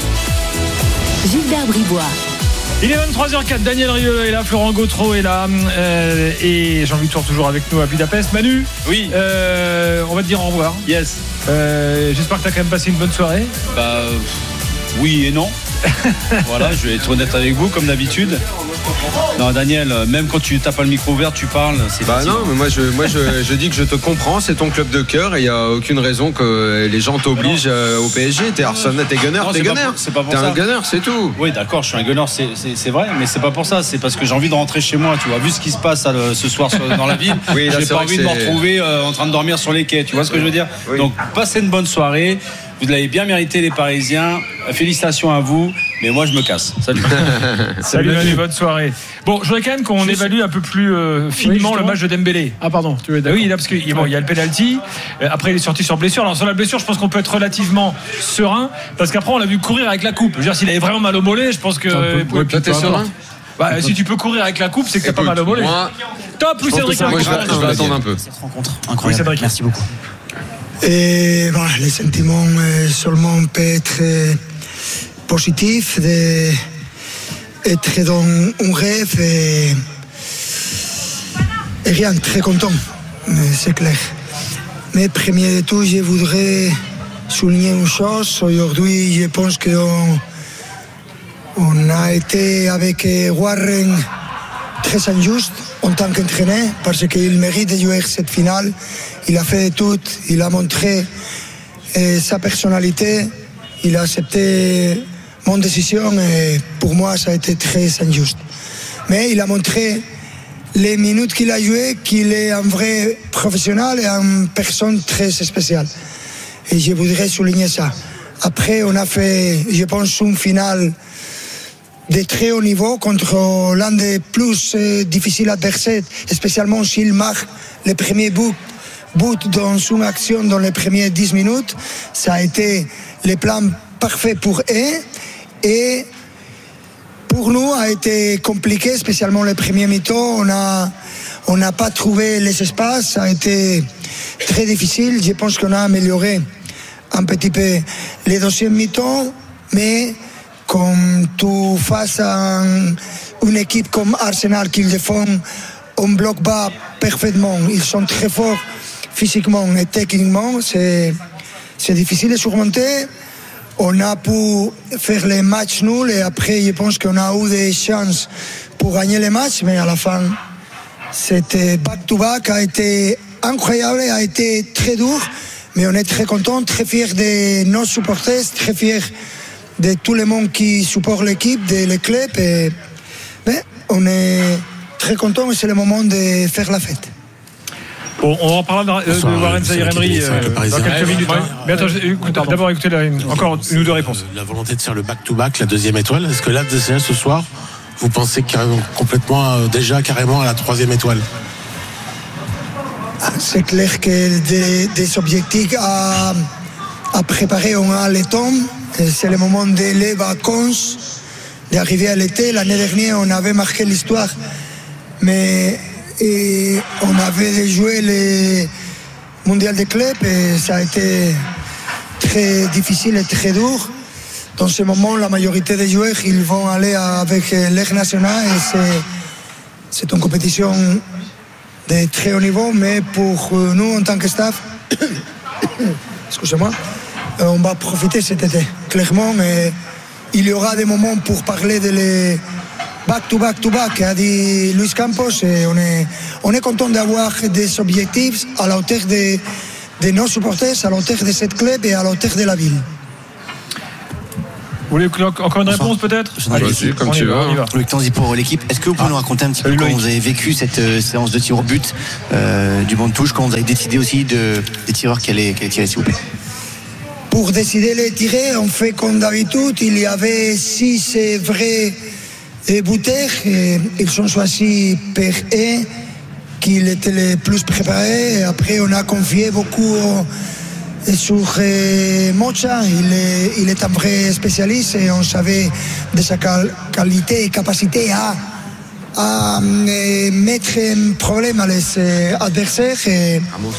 Gilbert Bribois. Il est vingt-trois heures quatre, Daniel Rieu est là, Florent Gautreau est là euh, et Jean-Louis Tour toujours avec nous à Budapest. Manu, oui, euh, on va te dire au revoir. Yes. Euh, j'espère que tu as quand même passé une bonne soirée. Bah oui et non. Voilà, je vais être honnête avec vous comme d'habitude. Non, Daniel, même quand tu t'as pas le micro ouvert, tu parles. C'est bah fatigant. non, mais moi je, moi je, je dis que je te comprends, c'est ton club de cœur et il y a aucune raison que les gens t'obligent au P S G. T'es Arsenal, t'es gunner, Non, t'es c'est gunner. pas pour- c'est pas pour T'es ça. un gunner, c'est tout. Oui, d'accord, je suis un gunner, c'est, c'est, c'est vrai, mais c'est pas pour ça. C'est parce que j'ai envie de rentrer chez moi, tu vois. Vu ce qui se passe là, le- ce soir sur- dans la ville, Oui, là, j'ai c'est pas vrai envie que de me c'est- retrouver euh, en train de dormir sur les quais. Tu vois ce que je veux dire ? Oui. Donc, passez une bonne soirée. Vous l'avez bien mérité, les Parisiens. Félicitations à vous. Mais moi, je me casse. Salut. Salut Manu, bonne soirée. Bon, je voudrais quand même qu'on évalue un peu plus euh, finement Oui, le match de Dembélé. Ah pardon, tu veux Ah oui, là, parce qu'il bon, il y a le penalty. Euh, Après, il est sorti sur blessure. Alors sur la blessure, je pense qu'on peut être relativement serein, parce qu'après, on l'a vu courir avec la coupe. Je veux dire, s'il avait vraiment mal au mollet, je pense que. Un peu- ouais, puis t'es peu serein importe. Bah, si tu peux courir avec la coupe, c'est que t'as pas Écoute, mal au mollet. moi, Top, je oui, pense Cédric. que ça- moi, je vais- je vais attendre un peu. Incroyable. Oui, Cédric. Merci beaucoup. Et voilà, les sentiments euh, seulement peuvent être euh, positifs, de, être dans un rêve et, et rien, très content, mais c'est clair. Mais premier de tout, je voudrais souligner une chose. Aujourd'hui, je pense qu'on on a été avec euh, Warren très injuste en tant qu'entraîneur parce qu'il mérite de jouer cette finale. Il a fait tout, il a montré euh, sa personnalité, il a accepté mon décision et pour moi ça a été très injuste. Mais il a montré les minutes qu'il a joué qu'il est un vrai professionnel et une personne très spéciale. Et je voudrais souligner ça. Après, on a fait, je pense, une finale de très haut niveau contre l'un des plus euh, difficiles adversaires, spécialement s'il marque le premier but, but dans une action dans les premières dix minutes. Ça a été le plan parfait pour eux et pour nous a été compliqué, spécialement le premier mi-temps. On a, on n'a pas trouvé les espaces, ça a été très difficile. Je pense qu'on a amélioré un petit peu les deuxième mi-temps, mais comme tu fasses un- une équipe comme Arsenal qui défend on bloc bas parfaitement, ils sont très forts physiquement et techniquement, c'est, c'est difficile de surmonter. On a pu faire les matchs nuls et après je pense qu'on a eu des chances pour gagner les matchs, mais à la fin c'était back-to-back, a été incroyable, a été très dur, mais on est très content, très fiers de nos supporters, très fiers de tout le monde qui supporte l'équipe, de le club. Et, mais on est très content et c'est le moment de faire la fête. Bon, on en parlera de, euh, de Bonsoir, Warren c'est Zaïre-Emery Cédric, le euh, Parisien. dans quelques Ouais, minutes. ouais, hein. Mais attends, je- écoute, d'abord écoutez la- une- encore une ou deux réponses. La volonté de faire le back-to-back, la deuxième étoile. Est-ce que là, déjà ce soir, vous pensez carrément, complètement, euh, déjà carrément à la troisième étoile? C'est clair que des, des objectifs à, à préparer, on a le temps. Et c'est le moment de les vacances, d'arriver à l'été. L'année dernière, on avait marqué l'histoire, mais et on avait joué le mondial des clubs et ça a été très difficile et très dur. Dans ce moment, la majorité des joueurs ils vont aller avec l'air national et c'est, c'est une compétition de très haut niveau, mais pour nous en tant que staff, excusez-moi, on va profiter cet été, clairement. Et il y aura des moments pour parler de les back-to-back-to-back, a dit Luis Campos, et on est, on est content d'avoir des objectifs à la hauteur de, de nos supporters, à l'auteur de cette club et à l'auteur de la ville. Vous voulez encore une réponse peut-être? Allez, comme tu veux. Loïc Tanzi pour l'équipe. Est-ce que vous pouvez ah. nous raconter un petit peu comment vous avez vécu cette euh, séance de tir au but euh, du banc de touche, quand vous avez décidé aussi de, des tireurs qui allaient, qui allaient tirer, s'il vous plaît? Pour décider les tirer, on fait comme d'habitude. Il y avait six vrais buteurs. Et ils sont choisis par un qui était le plus préparé. Et après, on a confié beaucoup sur euh, Mocha. Il est, il est un vrai spécialiste et on savait de sa qualité et capacité à, à euh, mettre un problème à les adversaires. Et,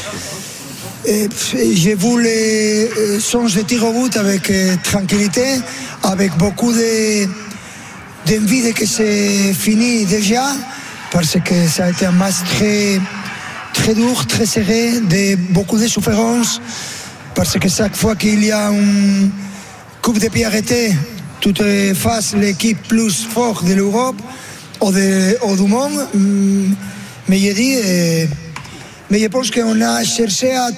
Et j'ai vu les songes de tir au but avec euh, tranquillité, avec beaucoup de, d'envie de que c'est fini déjà, parce que ça a été un match très, très dur, très serré, de beaucoup de souffrance, parce que chaque fois qu'il y a une coupe de pied arrêtée, tout est face l'équipe plus forte de l'Europe ou, de, ou du monde. Mais j'ai dit... Euh, Mais je pense qu'on a cherché à,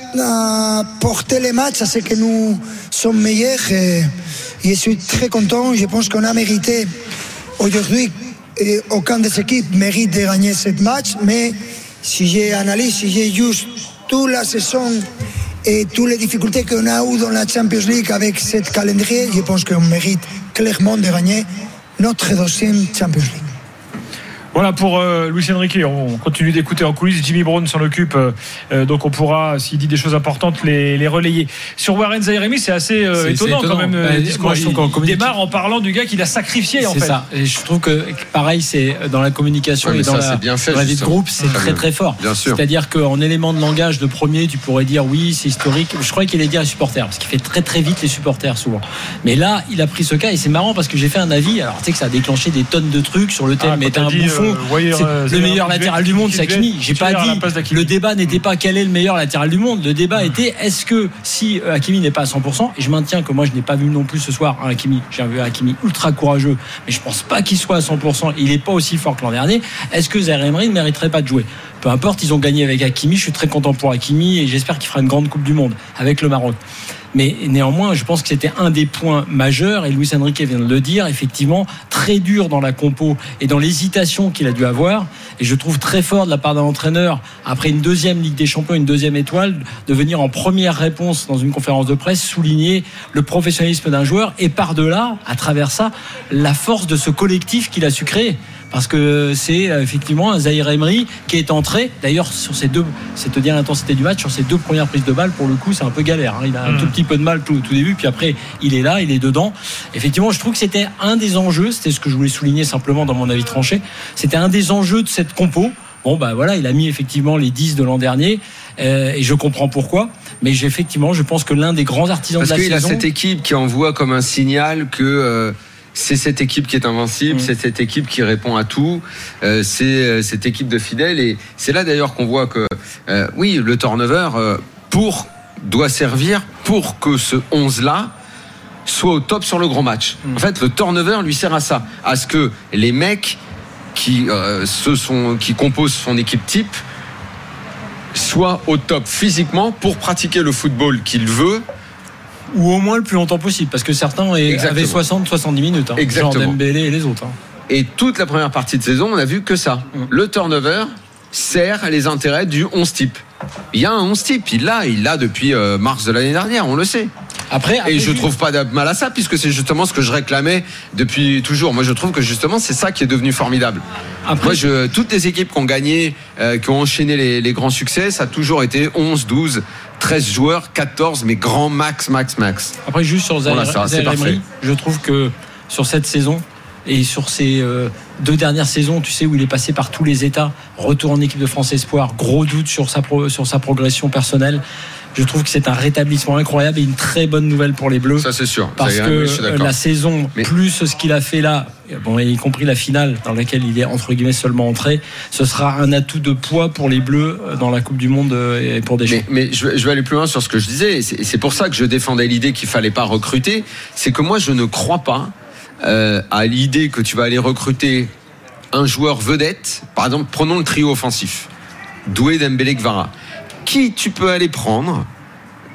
à porter les matchs à ce que nous sommes meilleurs. Et je suis très content. Je pense qu'on a mérité. Aujourd'hui, aucune des équipes mérite de gagner ce match. Mais si j'analyse, si j'ai juste toute la saison et toutes les difficultés qu'on a eues dans la Champions League avec ce calendrier, je pense qu'on mérite clairement de gagner notre deuxième Champions League. Voilà pour euh, Luis Enrique. On continue d'écouter en coulisses. Jimmy Brown s'en occupe, euh, donc on pourra, s'il dit des choses importantes, les, les relayer. Sur Warren Zaïre-Emery, c'est assez euh, c'est, étonnant, c'est étonnant quand même. Euh, moi, je trouve il, il démarre en parlant du gars qu'il a sacrifié en c'est fait. Ça. Et je trouve que pareil, c'est dans la communication ouais, et dans, ça, la, fait, dans la vie de groupe, c'est très très fort. Bien sûr. C'est-à-dire qu'en élément de langage de premier, tu pourrais dire oui, c'est historique. Je crois qu'il allait dire les supporters, parce qu'il fait très très vite les supporters souvent. Mais là, il a pris ce cas et c'est marrant parce que j'ai fait un avis. Alors tu sais que ça a déclé des tonnes de trucs sur le thème, ah, mais t'es un dit, bouffon. Euh, voyez, euh, le meilleur latéral du monde, c'est Hakimi. J'ai pas dit. Le débat n'était pas quel est le meilleur latéral du monde. Le débat était est-ce que si Hakimi n'est pas à cent pour cent, et je maintiens que moi je n'ai pas vu non plus ce soir un Hakimi. J'ai vu un Hakimi ultra courageux, mais je pense pas qu'il soit à cent pour cent. Il est pas aussi fort que l'an dernier. Est-ce que Zaïre-Emery ne mériterait pas de jouer? Peu importe, ils ont gagné avec Hakimi. Je suis très content pour Hakimi et j'espère qu'il fera une grande Coupe du Monde avec le Maroc. Mais néanmoins, je pense que c'était un des points majeurs, et Luis Enrique vient de le dire, effectivement, très dur dans la compo et dans l'hésitation qu'il a dû avoir. Et je trouve très fort de la part d'un entraîneur, après une deuxième Ligue des Champions, une deuxième étoile, de venir en première réponse dans une conférence de presse souligner le professionnalisme d'un joueur et par-delà, à travers ça, la force de ce collectif qu'il a su créer. Parce que c'est effectivement un Zaïre-Emery qui est entré. D'ailleurs, sur ces deux, c'est te dire l'intensité du match, sur ces deux premières prises de balle, pour le coup, c'est un peu galère. Hein. Il a un mmh. tout petit peu de mal tout, tout début, puis après, il est là, il est dedans. Effectivement, je trouve que c'était un des enjeux. C'était ce que je voulais souligner simplement dans mon avis tranché. C'était un des enjeux de cette compo. Bon, bah voilà, il a mis effectivement les dix de l'an dernier, euh, et je comprends pourquoi. Mais j'ai, effectivement, je pense que l'un des grands artisans Parce de la saison. Parce qu'il a cette équipe qui envoie comme un signal que. Euh C'est cette équipe qui est invincible, mmh. c'est cette équipe qui répond à tout, euh, c'est euh, cette équipe de fidèles. Et c'est là d'ailleurs qu'on voit que, euh, oui, le turnover euh, pour, doit servir pour que ce onze-là soit au top sur le gros match. Mmh. En fait, le turnover lui sert à ça, à ce que les mecs qui, euh, ce sont, qui composent son équipe type soient au top physiquement pour pratiquer le football qu'il veut. Ou au moins le plus longtemps possible, parce que certains Exactement. avaient soixante à soixante-dix minutes, hein, genre Dembélé et les autres. Hein. Et toute la première partie de saison, on a vu que ça. Mmh. Le turnover sert les intérêts du onze type. Il y a un onze type, il l'a, il l'a depuis euh, mars de l'année dernière, on le sait. Après, après, et je trouve pas de mal à ça, puisque c'est justement ce que je réclamais depuis toujours. Moi, je trouve que justement, c'est ça qui est devenu formidable. Après, Moi, je, toutes les équipes qui ont gagné, euh, qui ont enchaîné les, les grands succès, ça a toujours été onze, douze, treize joueurs, quatorze, mais grand max, max, max. Après, juste sur Zaïre-Emery, je trouve que sur cette saison et sur ces euh, deux dernières saisons, tu sais, où il est passé par tous les états, retour en équipe de France Espoir, gros doute sur sa, pro, sur sa progression personnelle. Je trouve que c'est un rétablissement incroyable et une très bonne nouvelle pour les Bleus. Ça, c'est sûr. Parce ça, que oui, la saison, Mais... plus ce qu'il a fait là, bon, y compris la finale dans laquelle il est entre guillemets seulement entré, ce sera un atout de poids pour les Bleus dans la Coupe du Monde et pour Deschamps. Mais, mais je, je vais aller plus loin sur ce que je disais. C'est, c'est pour ça que je défendais l'idée qu'il fallait pas recruter. C'est que moi, je ne crois pas euh, à l'idée que tu vas aller recruter un joueur vedette. Par exemple, prenons le trio offensif. Doué, Dembélé, Kvara. Qui tu peux aller prendre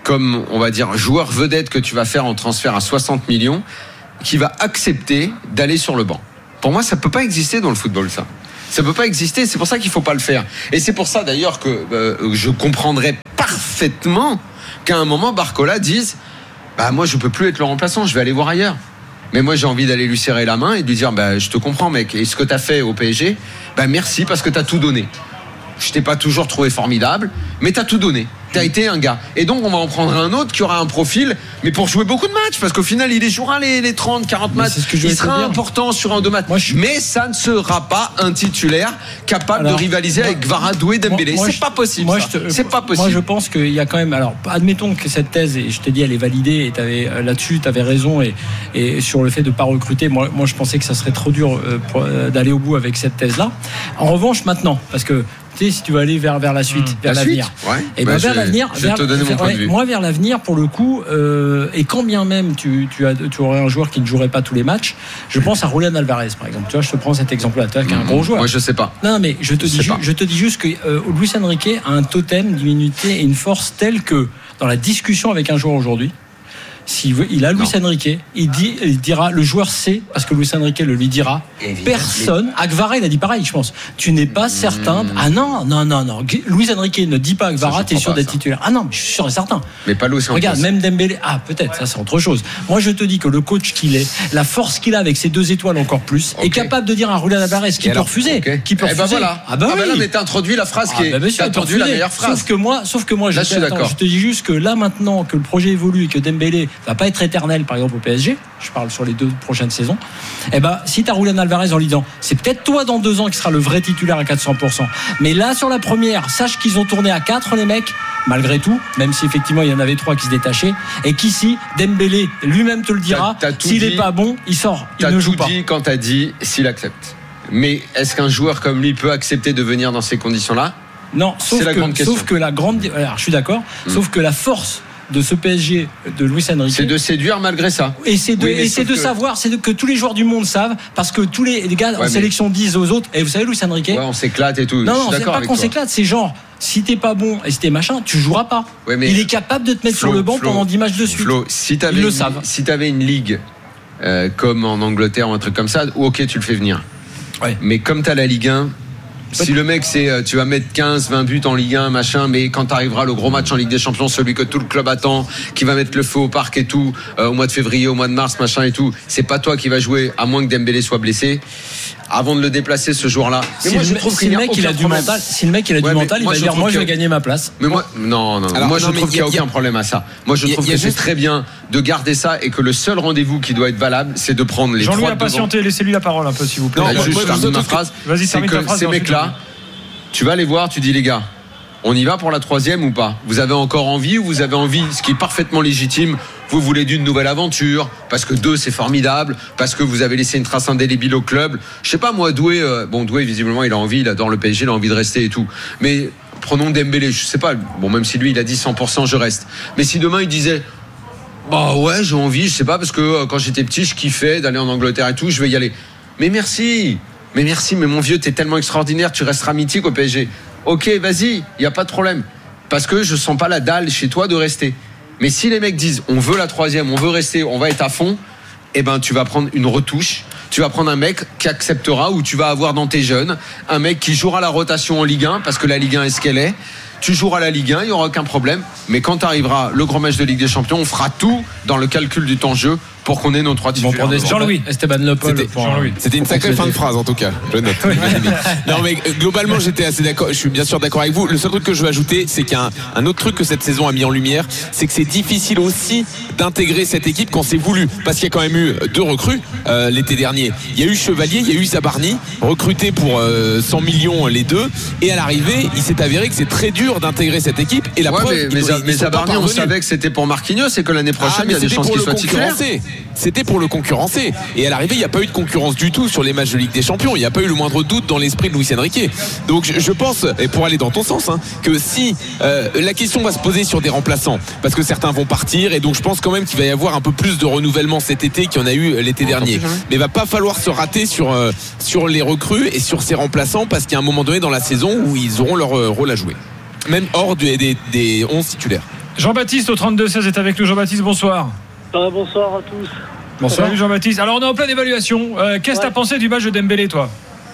comme on va dire joueur vedette que tu vas faire en transfert à soixante millions, qui va accepter d'aller sur le banc. Pour moi, ça peut pas exister dans le football, ça. Ça peut pas exister. C'est pour ça qu'il faut pas le faire. Et c'est pour ça d'ailleurs que euh, je comprendrais parfaitement qu'à un moment Barcola dise, bah moi je peux plus être le remplaçant, je vais aller voir ailleurs. Mais moi j'ai envie d'aller lui serrer la main et de lui dire, bah je te comprends mec. Et ce que t'as fait au P S G, bah merci parce que t'as tout donné. Je t'ai pas toujours trouvé formidable, mais t'as tout donné. T'as été un gars. Et donc on va en prendre un autre qui aura un profil, mais pour jouer beaucoup de matchs, parce qu'au final il les jouera les, les trente, quarante matchs. Ce que je il sera dire. important sur un deux matchs. Moi, je... Mais ça ne sera pas un titulaire capable alors, de rivaliser moi, avec Kvara, Doué, Dembélé. Moi, c'est je... pas possible. Moi, te... C'est pas possible. Moi je pense qu'il y a quand même. Alors admettons que cette thèse, et je t'ai dit elle est validée, et t'avais, là-dessus tu avais raison, et, et sur le fait de ne pas recruter, moi, moi je pensais que ça serait trop dur euh, pour, euh, d'aller au bout avec cette thèse-là. En revanche maintenant, parce que tu sais, si tu veux aller vers, vers la suite, mmh. vers la l'avenir. Suite, ouais. Et ben bah, vers je, l'avenir, je vers, te donner mon point de vue. Moi, vers l'avenir, pour le coup, euh, et quand bien même tu, tu, as, tu aurais un joueur qui ne jouerait pas tous les matchs, je pense à Julián Alvarez, par exemple. Tu vois, je te prends cet exemple-là, tu vois, qui est un gros joueur. Moi, je sais pas. Non, mais je te, je dis, ju- je te dis juste que euh, Luis Enrique a un totem d'immunité et une force telle que, dans la discussion avec un joueur aujourd'hui, s'il veut, il a Luis Enrique, il, dit, il dira, le joueur sait, parce que Luis Enrique le lui dira, évidemment. Personne, à Kvara il a dit pareil, je pense, tu n'es pas certain, mmh. ah non, non, non, non, Luis Enrique ne dit pas à Kvara, t'es sûr d'être titulaire, ah non, je suis sûr et certain. Mais pas Luis Enrique. Regarde, même Dembélé, ah peut-être, ça c'est autre chose. Moi je te dis que le coach qu'il est, la force qu'il a avec ses deux étoiles encore plus, okay. est capable de dire à Julián Alvarez qui peut refuser, okay. qui peut eh refuser. Ben voilà. Ah ben ah oui. ben là, mais t'as introduit la phrase ah qui est, ben t'as introduit la meilleure phrase. Sauf que moi, sauf que moi, là, je, je suis d'accord. Je te dis juste que là maintenant que le projet évolue et que Dembélé va pas être éternel par exemple au P S G, je parle sur les deux prochaines saisons, et eh ben si t'as Julián Alvarez en lui disant c'est peut-être toi dans deux ans qui sera le vrai titulaire à quatre cents pour cent, mais là sur la première sache qu'ils ont tourné à quatre les mecs malgré tout, même si effectivement il y en avait trois qui se détachaient, et qu'ici Dembélé lui-même te le dira, t'as, t'as s'il dit, est pas bon il sort, il ne joue pas. T'as tout dit quand t'as dit s'il accepte, mais est-ce qu'un joueur comme lui peut accepter de venir dans ces conditions-là? Non, sauf, c'est la que, grande question. sauf que la grande, alors je suis d'accord, mmh. sauf que la force de ce P S G de Luis Enrique, c'est de séduire malgré ça. Et c'est de, oui, et c'est de que... savoir, c'est de, que tous les joueurs du monde savent, parce que tous les, les gars ouais, en mais... sélection disent aux autres, et vous savez Luis Enrique, ouais, on s'éclate et tout. Non, non, c'est pas qu'on toi. s'éclate, c'est genre si t'es pas bon et si t'es machin, tu joueras pas. Ouais, il est capable de te mettre Flo, sur le banc Flo, pendant dix matchs de suite. Flo, si Ils le savent. Si t'avais une ligue euh, comme en Angleterre ou un truc comme ça, ok, tu le fais venir. Ouais. Mais comme t'as la Ligue un. Si le mec c'est tu vas mettre quinze vingt buts en Ligue un machin, mais quand t'arriveras le gros match en Ligue des Champions, celui que tout le club attend, qui va mettre le feu au parc et tout, euh, au mois de février, au mois de mars machin et tout, c'est pas toi qui va jouer, à moins que Dembélé soit blessé, avant de le déplacer ce jour-là. Mais si moi, je trouve si le mec il a du mental, si le mec il a du ouais, mental, il va dire moi je vais gagner ma place. Mais moi non non, Alors, moi je non, trouve qu'il n'y a, a aucun problème à ça. Moi je trouve que c'est très bien de garder ça et que le seul rendez-vous qui doit être valable, c'est de prendre les trois devant. Jean-Louis a patienté, laissez-lui la parole un peu s'il vous plaît. Non, juste termine ma phrase. C'est que ces mecs-là, tu vas les voir, tu dis les gars, on y va pour la troisième ou pas? Vous avez encore envie ou vous avez envie, ce qui est parfaitement légitime, vous voulez d'une nouvelle aventure, parce que deux c'est formidable, parce que vous avez laissé une trace indélébile au club. Je sais pas moi, Doué, euh, bon Doué visiblement il a envie, il adore le P S G, il a envie de rester et tout. Mais prenons Dembélé, je sais pas, bon même si lui il a dit cent pour cent je reste. Mais si demain il disait bah ouais j'ai envie, je sais pas, parce que euh, quand j'étais petit je kiffais d'aller en Angleterre et tout, je vais y aller. Mais merci. Mais merci, mais mon vieux, t'es tellement extraordinaire, tu resteras mythique au P S G. Ok, vas-y, il n'y a pas de problème. Parce que je sens pas la dalle chez toi de rester. Mais si les mecs disent, on veut la troisième, on veut rester, on va être à fond, eh ben, tu vas prendre une retouche. Tu vas prendre un mec qui acceptera, ou tu vas avoir dans tes jeunes, un mec qui jouera la rotation en Ligue un, parce que la Ligue un est ce qu'elle est. Tu joueras la Ligue un, il n'y aura aucun problème. Mais quand t'arrivera le grand match de Ligue des Champions, on fera tout dans le calcul du temps-jeu pour qu'on ait nos trois titulaires. Bon, Jean-Louis, Esteban Le Paul. C'était, Jean-Louis. C'était une sacrée fin de phrase en tout cas. Je note. Non mais globalement j'étais assez d'accord. Je suis bien sûr d'accord avec vous. Le seul truc que je veux ajouter, c'est qu'il y a un, un autre truc que cette saison a mis en lumière, c'est que c'est difficile aussi d'intégrer cette équipe quand c'est voulu, parce qu'il y a quand même eu deux recrues euh, l'été dernier. Il y a eu Chevalier, il y a eu Zabarni, recrutés pour euh, cent millions les deux, et à l'arrivée, il s'est avéré que c'est très dur d'intégrer cette équipe. Et la ouais, preuve, mais, mais, mais Zabarni, on savait que c'était pour Marquinhos et que l'année prochaine, ah, il y a des chances qu'il soit titulaire. C'était pour le concurrencer. Et à l'arrivée, il n'y a pas eu de concurrence du tout sur les matchs de Ligue des Champions. Il n'y a pas eu le moindre doute dans l'esprit de Luis Enrique. Donc je pense, et pour aller dans ton sens, hein, que si euh, la question va se poser sur des remplaçants, parce que certains vont partir, et donc je pense quand même qu'il va y avoir un peu plus de renouvellement cet été qu'il y en a eu l'été dernier. Mais il va pas falloir se rater sur, euh, sur les recrues et sur ces remplaçants, parce qu'il y a un moment donné dans la saison où ils auront leur euh, rôle à jouer. Même hors des, des, des onze titulaires. Jean-Baptiste au trente-deux seize est avec nous. Jean-Baptiste, bonsoir. Euh, bonsoir à tous. Bonsoir. Salut Jean-Baptiste. Alors on est en pleine évaluation. Euh, qu'est-ce que ouais. tu as pensé du match de Dembélé, toi?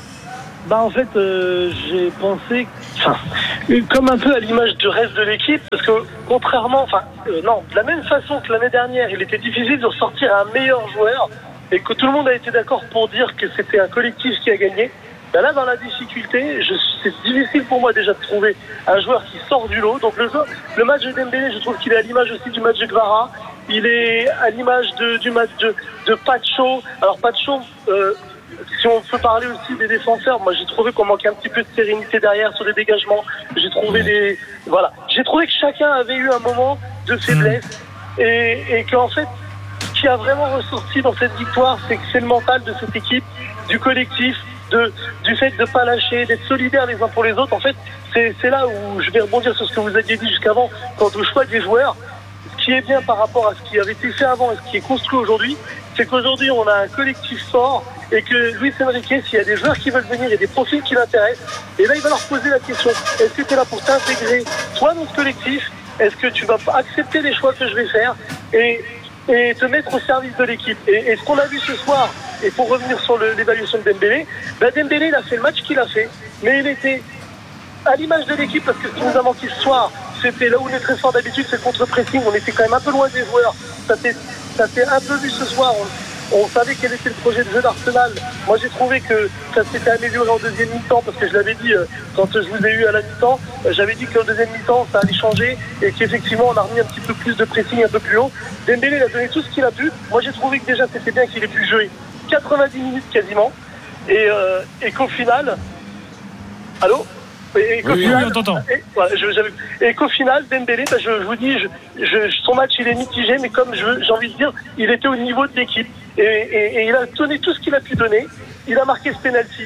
Bah en fait, euh, j'ai pensé, enfin, comme un peu à l'image du reste de l'équipe, parce que contrairement, enfin, euh, non, de la même façon que l'année dernière, il était difficile de ressortir un meilleur joueur et que tout le monde a été d'accord pour dire que c'était un collectif qui a gagné. Ben là, dans la difficulté, je, c'est difficile pour moi déjà de trouver un joueur qui sort du lot. Donc le, jeu, le match de Dembélé, je trouve qu'il est à l'image aussi du match de Kvara. Il est à l'image de, du match de, de Pacho. Alors Pacho, euh, si on peut parler aussi des défenseurs, moi j'ai trouvé qu'on manquait un petit peu de sérénité derrière sur les dégagements. J'ai trouvé des, voilà, j'ai trouvé que chacun avait eu un moment de faiblesse et, et qu'en fait, ce qui a vraiment ressorti dans cette victoire, c'est que c'est le mental de cette équipe, du collectif. De, du fait de ne pas lâcher, d'être solidaires les uns pour les autres. En fait, c'est, c'est là où je vais rebondir sur ce que vous aviez dit jusqu'avant, quant au choix des joueurs. Ce qui est bien par rapport à ce qui avait été fait avant et ce qui est construit aujourd'hui, c'est qu'aujourd'hui, on a un collectif fort et que Luis Enrique, s'il y a des joueurs qui veulent venir et des profils qui l'intéressent, et là, il va leur poser la question. Est-ce que tu es là pour t'intégrer, toi, dans ce collectif? Est-ce que tu vas accepter les choix que je vais faire et, et te mettre au service de l'équipe? Et, et ce qu'on a vu ce soir, et pour revenir sur le, l'évaluation de Dembélé, ben Dembélé, il a fait le match qu'il a fait, mais il était à l'image de l'équipe, parce que ce qui nous a manqué ce soir, c'était là où on est très fort d'habitude, c'est le contre-pressing. On était quand même un peu loin des joueurs. Ça s'est, ça s'est un peu vu ce soir. On, on savait quel était le projet de jeu d'Arsenal. Moi, j'ai trouvé que ça s'était amélioré en deuxième mi-temps, parce que je l'avais dit euh, quand je vous ai eu à la mi-temps, euh, j'avais dit qu'en deuxième mi-temps, ça allait changer et qu'effectivement, on a remis un petit peu plus de pressing un peu plus haut. Dembélé, il a donné tout ce qu'il a pu. Moi, j'ai trouvé que déjà, c'était bien qu'il ait pu jouer quatre-vingt-dix minutes quasiment, et, euh, et qu'au final, allô, et, et qu'au oui, final, oui, on t'entend. Et, voilà, je, et qu'au final, Dembélé, ben, je, je vous dis, je, je, son match il est mitigé, mais comme je, j'ai envie de dire, il était au niveau de l'équipe, et, et, et il a donné tout ce qu'il a pu donner. Il a marqué ce penalty.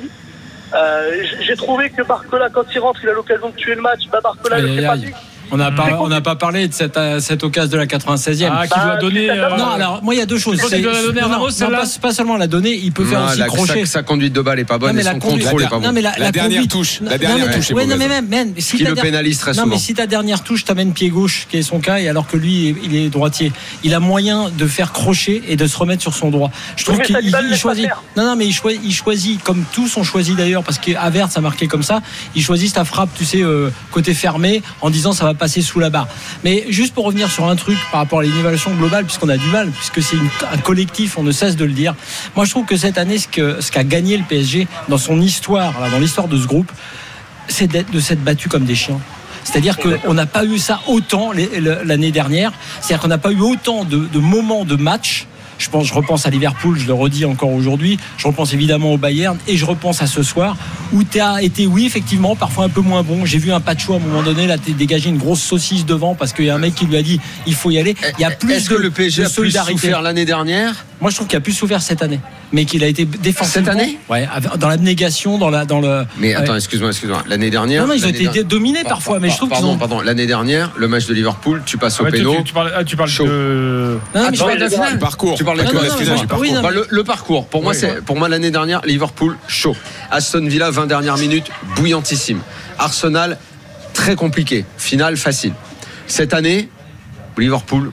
Euh, j'ai trouvé que Barcola, quand il rentre, il a l'occasion de tuer le match. Bah, Barcola, aïe, le fait aïe, pas. aïe. On n'a pas, on n'a pas parlé de cette, cette occasion de la quatre-vingt-seizième. Ah, qui doit donner. Euh, non, alors moi il y a deux choses. C'est, il doit la donner à Ramos, non, pas, pas seulement la donner, il peut faire non, aussi la, crochet. Sa, sa conduite de balle est pas bonne, non, et son conduite, contrôle est pas bon. Non, mais la, la, la dernière conduite, touche, la dernière non, touche est ouais, non, mais mauvaise. même, même si qui le der... pénalise très souvent. Non, mais si ta dernière touche t'amène pied gauche, qui est son cas, et alors que lui il est droitier, il a moyen de faire crochet et de se remettre sur son droit. Je trouve Oui, qu'il il, il choisit. Non, non, mais il choisit, il choisit comme tous ont choisi d'ailleurs, parce qu'Havertz a marqué comme ça. Il choisit sa frappe, tu sais, euh, côté fermé, en disant ça va passer sous la barre. Mais juste pour revenir sur un truc par rapport à l'évaluation globale, puisqu'on a du mal, puisque c'est une, un collectif, on ne cesse de le dire. Moi, je trouve que cette année, ce, que, ce qu'a gagné le P S G dans son histoire, là, dans l'histoire de ce groupe, c'est d'être, de s'être battu comme des chiens. C'est-à-dire qu'on n'a pas eu ça autant l'année dernière. C'est-à-dire qu'on n'a pas eu autant de, de moments de match. Je pense, je repense à Liverpool, je le redis encore aujourd'hui. Je repense évidemment au Bayern et je repense à ce soir où tu as été, oui, effectivement, parfois un peu moins bon. J'ai vu un Pacho à un moment donné, là, t'es dégagé une grosse saucisse devant parce qu'il y a un mec qui lui a dit il faut y aller. Il y a plus Est-ce de, que le P S G de a plus solidarité. souffert l'année dernière? Moi, je trouve qu'il a plus souffert cette année, mais qu'il a été défensivement. Cette année? Ouais, dans l'abnégation, dans la, dans le. Mais attends, ouais. excuse-moi, excuse-moi. L'année dernière. Non, non, ils ont été dernière... dominés parfois, mais je trouve pardon, qu'ils ont. Pardon, l'année dernière, le match de Liverpool, tu passes au ouais, péno. Tu, tu parles, ah, tu parles chaud. de. Non, ah, mais tu parles de la finale. Du parcours. Tu parles de non, la non, finale non, du parcours. oui, non, bah, le, le parcours. Pour moi, oui, c'est ouais. pour moi l'année dernière, Liverpool chaud. Aston Villa, vingt dernières minutes, bouillantissime. Arsenal, très compliqué. Finale facile. Cette année, Liverpool.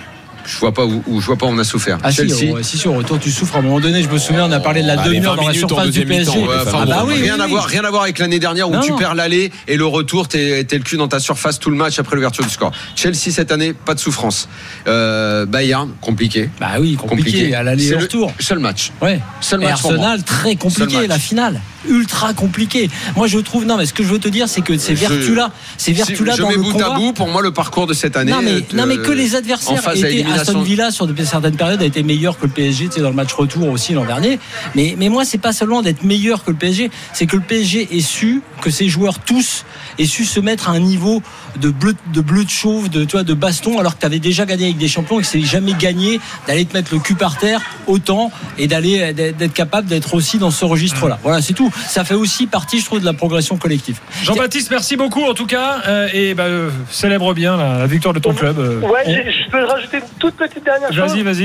Je vois pas où, où je vois pas où on a souffert. Ah Chelsea. si, oh, si, si, au retour tu souffres à un moment donné. Je me souviens, on a parlé de la Ah, demi-heure dans la surface du P S G. Ouais, enfin, ah bon, bah oui, rien oui, à oui. voir, rien à voir avec l'année dernière où non, tu non. perds l'aller et le retour, t'es, t'es le cul dans ta surface tout le match après l'ouverture du score. Chelsea cette année, pas de souffrance. Euh, Bayern, compliqué. Bah oui, compliqué, compliqué. à l'aller et au retour. Seul match. Ouais. Seul et match pour moi. Arsenal, très compliqué, la finale. Ultra compliqué. Moi, je trouve, non, mais ce que je veux te dire, c'est que ces Je- vertus-là, ces vertus-là Si je dans mets le bout combat. à bout, pour moi, le parcours de cette année. Non mais, euh, non mais que les en adversaires phase à étaient élimination. Aston Villa sur de, certaines périodes a été meilleur que le P S G, tu sais, dans le match retour aussi l'an dernier. Mais, mais moi c'est pas seulement d'être meilleur que le P S G, c'est que le P S G ait su, que ses joueurs tous aient su se mettre à un niveau de bleu de, bleu de chauve, de, tu vois, de baston, alors que tu avais déjà gagné avec des champions et que c'est jamais gagné d'aller te mettre le cul par terre autant et d'aller d'être capable d'être aussi dans ce registre-là. Voilà, c'est tout. Ça fait aussi partie, je trouve, de la progression collective. Jean-Baptiste, merci beaucoup en tout cas. Euh, et bah, euh, célèbre bien la, la victoire de ton club. Euh, Ouais, on... je peux rajouter une toute petite dernière chose. Vas-y, vas-y.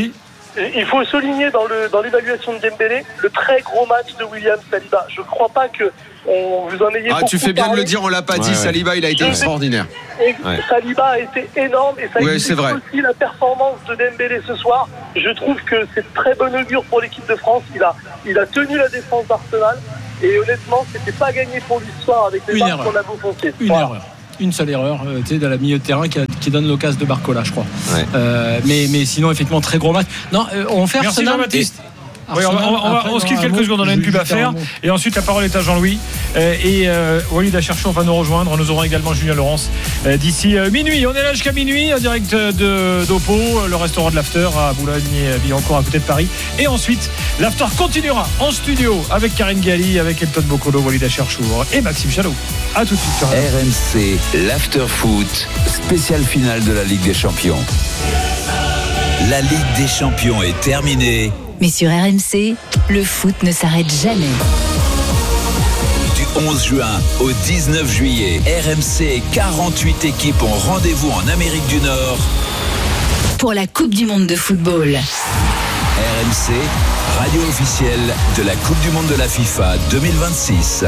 il faut souligner dans, le, dans l'évaluation de Dembélé le très gros match de William Saliba. Je ne crois pas que on, vous en ayez Ah, tu fais bien parlé. de le dire, on l'a pas dit. Ouais, Saliba, il a été ouais. extraordinaire. Et Ouais. Saliba a été énorme et ça Ouais, explique c'est vrai. aussi la performance de Dembélé ce soir. Je trouve que c'est très bon augure pour l'équipe de France. Il a, il a tenu la défense d'Arsenal et honnêtement, c'était pas gagné pour l'histoire avec les Une matchs erreur. qu'on a bouffé. Une erreur. Une seule erreur, euh, tu sais, de la milieu de terrain qui, a- qui donne l'occasion de Barcola, je crois. Ouais. Euh, mais, mais sinon, effectivement, très gros match. Non, euh, on fait Merci Arsenal. Jean-Baptiste. Et- Oui, on, va- on va- on va- Après, on se quitte un quelques mot, secondes, on a une je pub à vais faire faire. un mot. Et ensuite, la parole est à Jean-Louis. Euh, et euh, Walid Acharchour va nous rejoindre. Nous aurons également Julien Laurence euh, d'ici euh, minuit. On est là jusqu'à minuit, en direct de d'Oppo, le restaurant de l'After à Boulogne-Billancourt, à côté de Paris. Et ensuite, l'After continuera en studio avec Karine Galli, avec Elton Bocolo, Walid Acharchour et Maxime Chalot. A tout de suite. sur R M C, l'After Foot, spéciale finale de la Ligue des Champions. La Ligue des Champions est terminée. Mais sur R M C, le foot ne s'arrête jamais. Du onze juin au dix-neuf juillet, R M C et quarante-huit équipes ont rendez-vous en Amérique du Nord. Pour la Coupe du Monde de football. R M C, radio officielle de la Coupe du Monde de la FIFA deux mille vingt-six.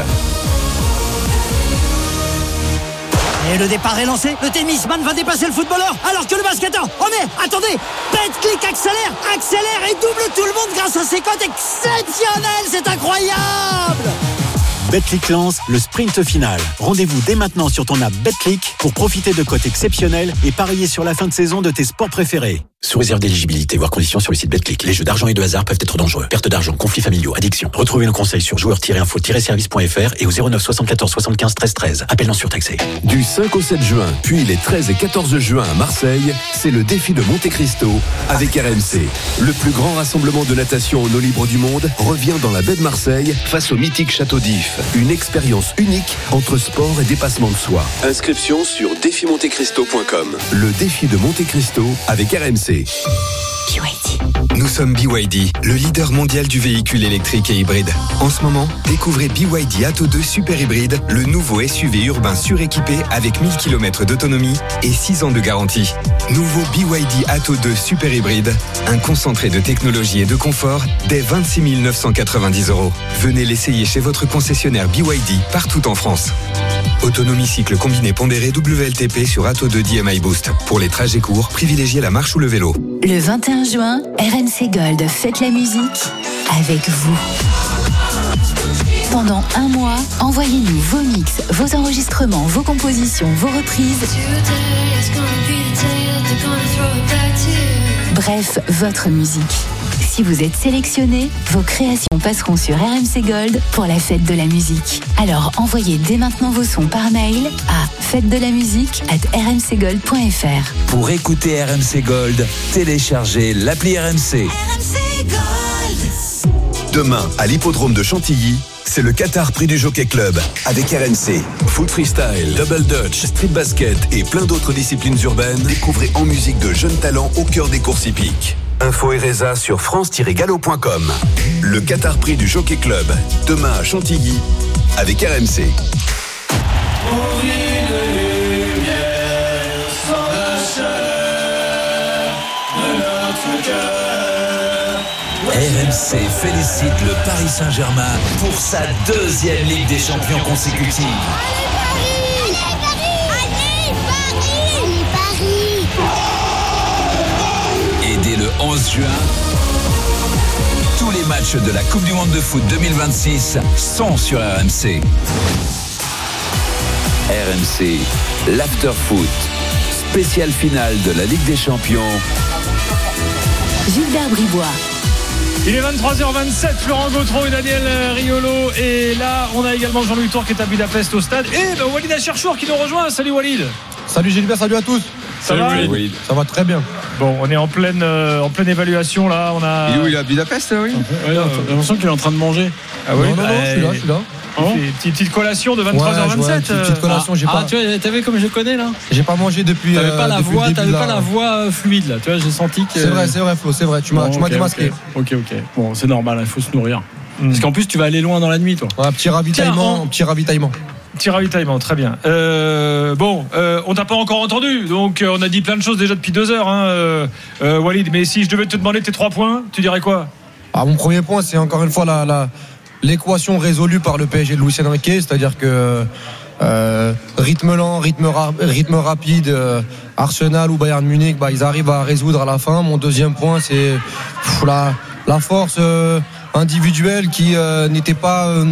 Et le départ est lancé, le tennisman va dépasser le footballeur alors que le basketteur, oh mais attendez, Betclic accélère, accélère et double tout le monde grâce à ses cotes exceptionnelles, c'est incroyable. Betclic lance le sprint final. Rendez-vous dès maintenant sur ton app Betclic pour profiter de cotes exceptionnelles et parier sur la fin de saison de tes sports préférés. Sous réserve d'éligibilité, voire conditions sur le site Betclic. Les jeux d'argent et de hasard peuvent être dangereux. Perte d'argent, conflits familiaux, addiction. Retrouvez nos conseils sur joueurs tiret info tiret service point f r et au zéro neuf soixante-quatorze soixante-quinze treize treize. Appel non surtaxé. Du cinq au sept juin, puis les treize et quatorze juin à Marseille, c'est le défi de Monte Cristo avec R M C. Le plus grand rassemblement de natation en eau libre du monde revient dans la baie de Marseille face au mythique Château d'If. Une expérience unique entre sport et dépassement de soi. Inscription sur défi monte cristo point com. Le défi de Monte Cristo avec R M C. Nous sommes B Y D, le leader mondial du véhicule électrique et hybride. En ce moment, découvrez B Y D Atto deux Super Hybride, le nouveau S U V urbain suréquipé avec mille kilomètres d'autonomie et six ans de garantie. Nouveau B Y D Atto deux Super Hybride, un concentré de technologie et de confort dès vingt-six mille neuf cent quatre-vingt-dix euros. Venez l'essayer chez votre concessionnaire B Y D partout en France. Autonomie cycle combiné pondéré W L T P sur Atto deux D M I Boost. Pour les trajets courts, privilégiez la marche ou le vélo. Le vingt et un juin, R M C Gold fête la musique avec vous. Pendant un mois, envoyez-nous vos mix, vos enregistrements, vos compositions, vos reprises. Bref, votre musique. Si vous êtes sélectionné, vos créations passeront sur R M C Gold pour la fête de la musique. Alors envoyez dès maintenant vos sons par mail à fête de la musique arobase r m c gold point f r. Pour écouter R M C Gold, téléchargez l'appli R M C. Demain, à l'hippodrome de Chantilly, c'est le Qatar Prix du Jockey Club avec R M C. Foot freestyle, double dutch, street basket et plein d'autres disciplines urbaines. Découvrez en musique de jeunes talents au cœur des courses hippiques. Info et résa sur france tiret galop point com. Le Qatar Prix du Jockey Club, demain à Chantilly avec R M C. R M C félicite le Paris Saint-Germain pour sa deuxième Ligue des Champions consécutive. Et dès le onze juin, tous les matchs de la Coupe du Monde de foot deux mille vingt-six sont sur R M C. R M C, l'After Foot, spéciale finale de la Ligue des Champions. Gilbert Bribois. Il est vingt-trois heures vingt-sept, Florent Gautreau et Daniel Riolo. Et là, on a également Jean-Louis Tour qui est à Budapest au stade. Et ben, Walid Acharchour qui nous rejoint. Salut Walid. Salut Gilbert, salut à tous. Ça va Walid. Ça va très bien. Bon, on est en pleine, euh, en pleine évaluation là. On a... Il est où? Il est à Budapest, oui. Ouais, non, j'ai l'impression qu'il est en train de manger. Ah oui, non, non, non, je suis là, je suis là. Petite, petite collation de vingt-trois heures vingt-sept. Ouais, petite, petite collation, j'ai ah, pas. Ah, tu vois, t'as vu comme je connais là. J'ai pas mangé depuis. T'avais pas euh, la depuis voix, le début t'avais de pas la voix euh, fluide là. Tu vois, j'ai senti que. C'est vrai, c'est vrai, Flo, c'est vrai. Tu m'as, Bon, tu m'as ok, démasqué. Ok, ok. Bon, c'est normal, il faut se nourrir. Mm. Parce qu'en plus, tu vas aller loin dans la nuit, toi. Ouais, petit ravitaillement, Tiens, on... petit ravitaillement. Petit ravitaillement, très bien. Euh, bon, euh, on t'a pas encore entendu, donc euh, on a dit plein de choses déjà depuis deux heures, hein, euh, euh, Walid. Mais si je devais te demander tes trois points, tu dirais quoi? Ah, mon premier point, c'est encore une fois la, la, l'équation résolue par le P S G de Luis Enrique, c'est-à-dire que euh, rythme lent, rythme, ra- rythme rapide, euh, Arsenal ou Bayern Munich, bah, ils arrivent à résoudre à la fin. Mon deuxième point, c'est pff, la, la force euh, individuelle qui euh, n'était pas... Euh,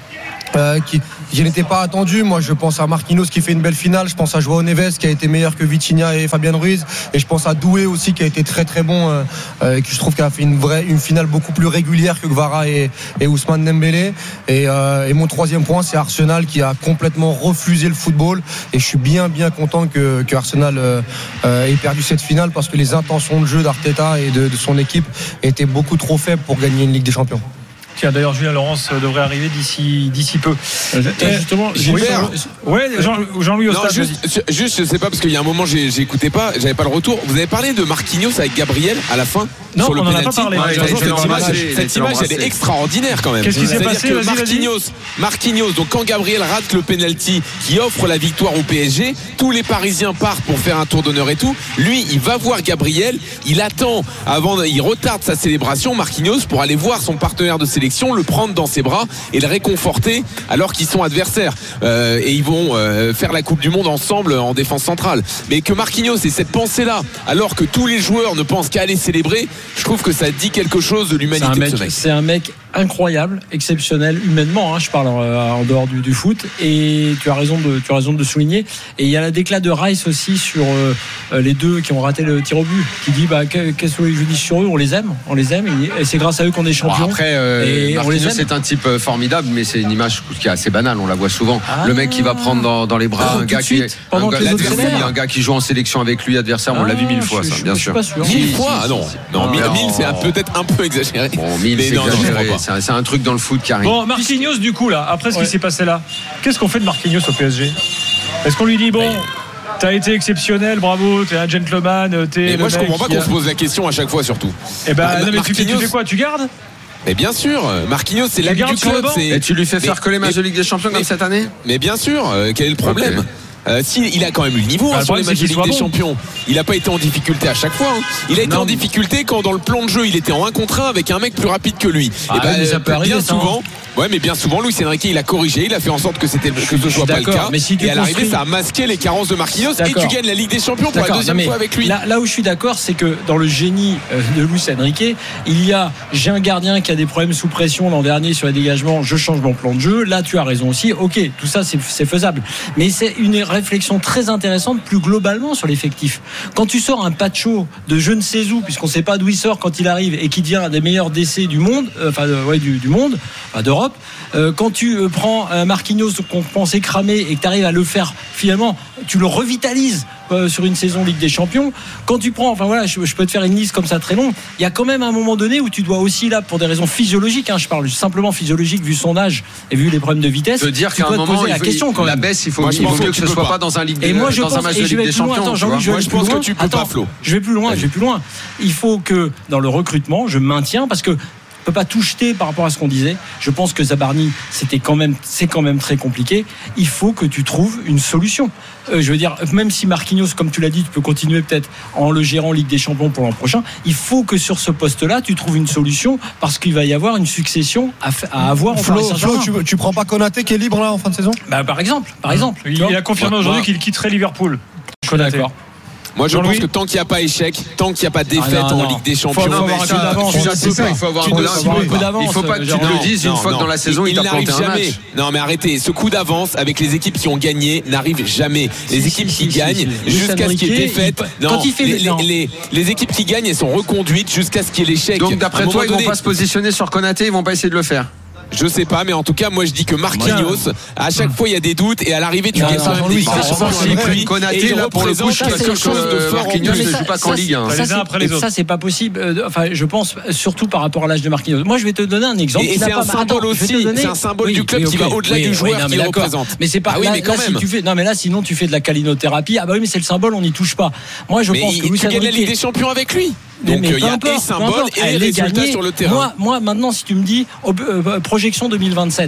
Euh, qui, qui n'était pas attendu. Moi, je pense à Marquinhos qui fait une belle finale. Je pense à Joao Neves qui a été meilleur que Vitinha et Fabien Ruiz. Et je pense à Doué aussi qui a été très très bon. Euh, euh, qui je trouve qu'il a fait une vraie, une finale beaucoup plus régulière que Kvara et, et Ousmane Dembélé. Et, euh, et mon troisième point, c'est Arsenal qui a complètement refusé le football. Et je suis bien bien content que, que Arsenal euh, euh, ait perdu cette finale parce que les intentions de jeu d'Arteta et de, de son équipe étaient beaucoup trop faibles pour gagner une Ligue des Champions. Tiens, d'ailleurs, Julien Laurence devrait arriver d'ici, d'ici peu. Euh, justement, Gilbert. Ouais, Jean, Jean-Louis Non, Ostade. juste, juste, je sais pas, parce qu'il y a un moment, j'ai, j'écoutais pas, j'avais pas le retour. Vous avez parlé de Marquinhos avec Gabriel à la fin? Non, sur le on en a pas penalty. parlé. Ouais, Ouais, cette il a image, embrassé, cette il a image, elle est embrassé. extraordinaire quand même. Qu'est-ce qui s'est C'est-à-dire passé? que Vas-y, vas-y. Marquinhos, Marquinhos, donc quand Gabriel rate le penalty qui offre la victoire au P S G, tous les Parisiens partent pour faire un tour d'honneur et tout. Lui, il va voir Gabriel, il attend avant, il retarde sa célébration, Marquinhos, pour aller voir son partenaire de sélection, le prendre dans ses bras et le réconforter alors qu'ils sont adversaires. Euh, et ils vont euh, faire la Coupe du Monde ensemble en défense centrale. Mais que Marquinhos ait cette pensée-là, alors que tous les joueurs ne pensent qu'à aller célébrer, je trouve que ça dit quelque chose de l'humanité c'est un de mec, ce mec. c'est un mec incroyable, exceptionnel humainement, hein, je parle en, en dehors du, du foot, et tu as raison de tu as raison de souligner. Et il y a la déclat de Rice aussi sur euh, les deux qui ont raté le tir au but, qui dit bah qu'est-ce que je dis sur eux, on les aime, on les aime, et c'est grâce à eux qu'on est champion. Bon, après, euh, et on les Marquinhos aime. c'est un type euh, formidable, mais c'est une image qui est assez banale. On la voit souvent. Ah. Le mec qui va prendre dans, dans les bras Ah, un gars tout de qui, suite, pendant un que gars, les autres l'adversaire, célèbrent. un gars qui joue en sélection avec lui, adversaire. On l'a vu mille Ah, fois, je- ça, je- bien je suis sûr. pas sûr. Mille Si, fois? si, Ah non, si. non, mille, Non. mille, c'est un- peut-être un peu exagéré. Bon, mille, Mais c'est non, non, je exagéré. crois pas. C'est un, c'est un truc dans le foot qui arrive. Bon, Marquinhos, du coup, là, après ce Ouais. qui s'est passé là, qu'est-ce qu'on fait de Marquinhos au P S G? Est-ce qu'on lui dit, bon, t'as été exceptionnel, bravo, t'es un gentleman, t'es. Mais le moi, je mec comprends pas qui qu'on a- se pose la question à chaque fois, surtout. Eh ben, Bah, non, mais tu, fais- tu Marquinhos- fais quoi? Tu gardes? Mais bien sûr, Marquinhos, c'est l'ami gardes du sur le club. banc c'est- Et tu lui fais Mais- faire que les matchs mais- de Ligue des Champions comme mais- cette année? Mais bien sûr, euh, quel est le problème? Ok. Euh, si, il a quand même eu le niveau Bah, hein, le sur les problème, matchs c'est de qu'il Ligue soit des bon. Champions. Il n'a pas été en difficulté à chaque fois. hein. Il a été Non. en difficulté quand dans le plan de jeu il était en un contre un avec un mec plus rapide que lui. Ah, Et ben, mais ça peut bien arriver, ça, souvent. Ouais, mais bien souvent, Luis Enrique il a corrigé, il a fait en sorte que c'était que ce je suis soit pas le d'accord, cas. mais si tu et à l'arrivée, construis- ça a masqué les carences de Marquinhos et D'accord. tu gagnes la Ligue des Champions pour la D'accord, deuxième non, mais fois avec lui. Là, là où je suis d'accord, c'est que dans le génie euh, de Luis Enrique, il y a j'ai un gardien qui a des problèmes sous pression l'an dernier sur les dégagements, je change mon plan de jeu. Là, tu as raison aussi. Ok, tout ça c'est, c'est faisable, mais c'est une réflexion très intéressante plus globalement sur l'effectif. Quand tu sors un Pacho de je ne sais où, puisqu'on ne sait pas d'où il sort quand il arrive et qui devient un des meilleurs D C du monde, euh, enfin euh, ouais, du, du monde, enfin, d'Europe. Euh, quand tu euh, prends un Marquinhos qu'on pensait cramer et que tu arrives à le faire finalement, tu le revitalises euh, sur une saison Ligue des Champions. Quand tu prends, enfin voilà, je, je peux te faire une liste comme ça très longue. Il y a quand même un moment donné où tu dois aussi là, pour des raisons physiologiques, hein, je parle simplement physiologique vu son âge et vu les problèmes de vitesse. De dire tu qu'à un dois te moment, poser il la faut- question quand la même. baisse, il faut, Moi, je il vaut pense mieux que que tu ce peux soit pas. pas dans un, Ligue, Et moi, je dans pense, un match et de je Ligue vais des plus loin. Champions. Attends, tu Jean-Louis, vois. je vais Moi, aller je plus pense loin. que tu peux Attends, pas, Flo. Je vais plus loin, je vais plus loin. Il faut que dans le recrutement, je maintiens parce que on peut pas tout jeter par rapport à ce qu'on disait. Je pense que Zabarni, c'était quand même, c'est quand même très compliqué. Il faut que tu trouves une solution. Euh, je veux dire, même si Marquinhos, comme tu l'as dit, tu peux continuer peut-être en le gérant Ligue des Champions pour l'an prochain. Il faut que sur ce poste-là, tu trouves une solution parce qu'il va y avoir une succession à, fa- à avoir. au Flo, Paris Saint-Germain. Flo, tu, tu prends pas Konaté qui est libre là en fin de saison? Bah, par exemple, par exemple. Il, Tu vois il a confirmé Moi- aujourd'hui moi- qu'il quitterait Liverpool. Je suis d'accord. Moi, je Jean-Louis pense que tant qu'il n'y a pas échec, tant qu'il n'y a pas défaite Ah, non, en non. Ligue des Faut Champions, avoir Non, mais un ça, peu d'avance, tu- ça, c'est c'est ça, ça. il faut avoir Tu un dois peu avoir un peu d'avance. d'avance, Il faut pas que tu Jérôme. te le dises une fois que dans la saison, il il t'a n'arrive planté un jamais. match. Non, mais arrêtez. Ce coup d'avance avec les équipes qui ont gagné n'arrive jamais. Les Si, équipes si, qui si, gagnent si, si. jusqu'à ce qu'il y ait Luis défaite. Enrique, il- Non, quand il fait les, le- non. les, les, les équipes qui gagnent, elles sont reconduites jusqu'à ce qu'il y ait l'échec. Donc À d'après un toi, moment ils vont donné, pas se positionner sur Konaté, ils vont pas essayer de le faire. Je sais pas, mais en tout cas, moi je dis que Marquinhos, à chaque fois il y a des doutes et à l'arrivée tu Non, gagnes non, quand même Jean-Louis, des ça, Ligue des ça, Champions c'est avec vrai. lui. Konaté, Et il là, pour le coup, représente je suis pas quelque sûr chose de que fort en Marquinhos plus. ne joue pas qu'en ça, Ligue un. ça, Les uns c'est- après les autres. Ça, c'est pas possible. Euh, Enfin, je pense surtout par rapport à l'âge de Marquinhos. Moi, je vais te donner un exemple. Et- et qui n'a c'est pas- un symbole Attends, je vais aussi. te donner- C'est un symbole Oui, du club oui, qui ok. va au-delà Oui, du oui, joueur non, mais qu'il d'accord. représente. Mais c'est pas. Ah oui, là, mais quand là, si même. tu fais. Non, mais là, sinon, tu fais de la calinothérapie. Ah bah oui, mais c'est le symbole, on n'y touche pas. Moi, je Mais pense que il- Luis tu gagnes la Enrique- Ligue des Champions avec lui. Mais- Donc mais euh, il y peu a importe, et peu symbole importe. et Elle les est résultats gagnée. sur le terrain. Moi, moi, maintenant, si tu me dis ob- euh, projection deux mille vingt-sept,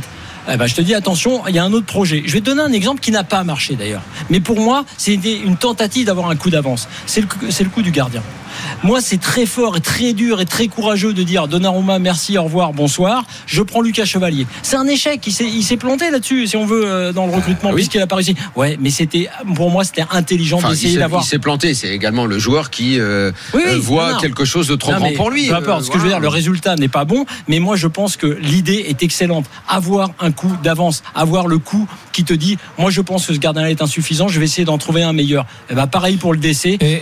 Eh ben, je te dis attention, il y a un autre projet. Je vais te donner un exemple qui n'a pas marché d'ailleurs. Mais pour moi, c'était une tentative d'avoir un coup d'avance. C'est le, c'est le coup du gardien. Moi, c'est très fort et très dur et très courageux de dire Donnarumma, merci, au revoir, bonsoir. Je prends Lucas Chevalier. C'est un échec. Il s'est, il s'est planté là-dessus, si on veut, dans le recrutement, oui. puisqu'il n'a pas réussi. Ouais, mais c'était, pour moi, c'était intelligent enfin, d'essayer il d'avoir. Il s'est planté. C'est également le joueur qui euh, oui, oui, voit non. quelque chose de trop non, grand pour lui. Peu importe. Euh, ce que voilà. je veux dire, le résultat n'est pas bon, mais moi, je pense que l'idée est excellente. Avoir un coup d'avance, avoir le coup qui te dit, moi, je pense que ce gardien-là est insuffisant. Je vais essayer d'en trouver un meilleur. Et ben, pareil pour le D C. Et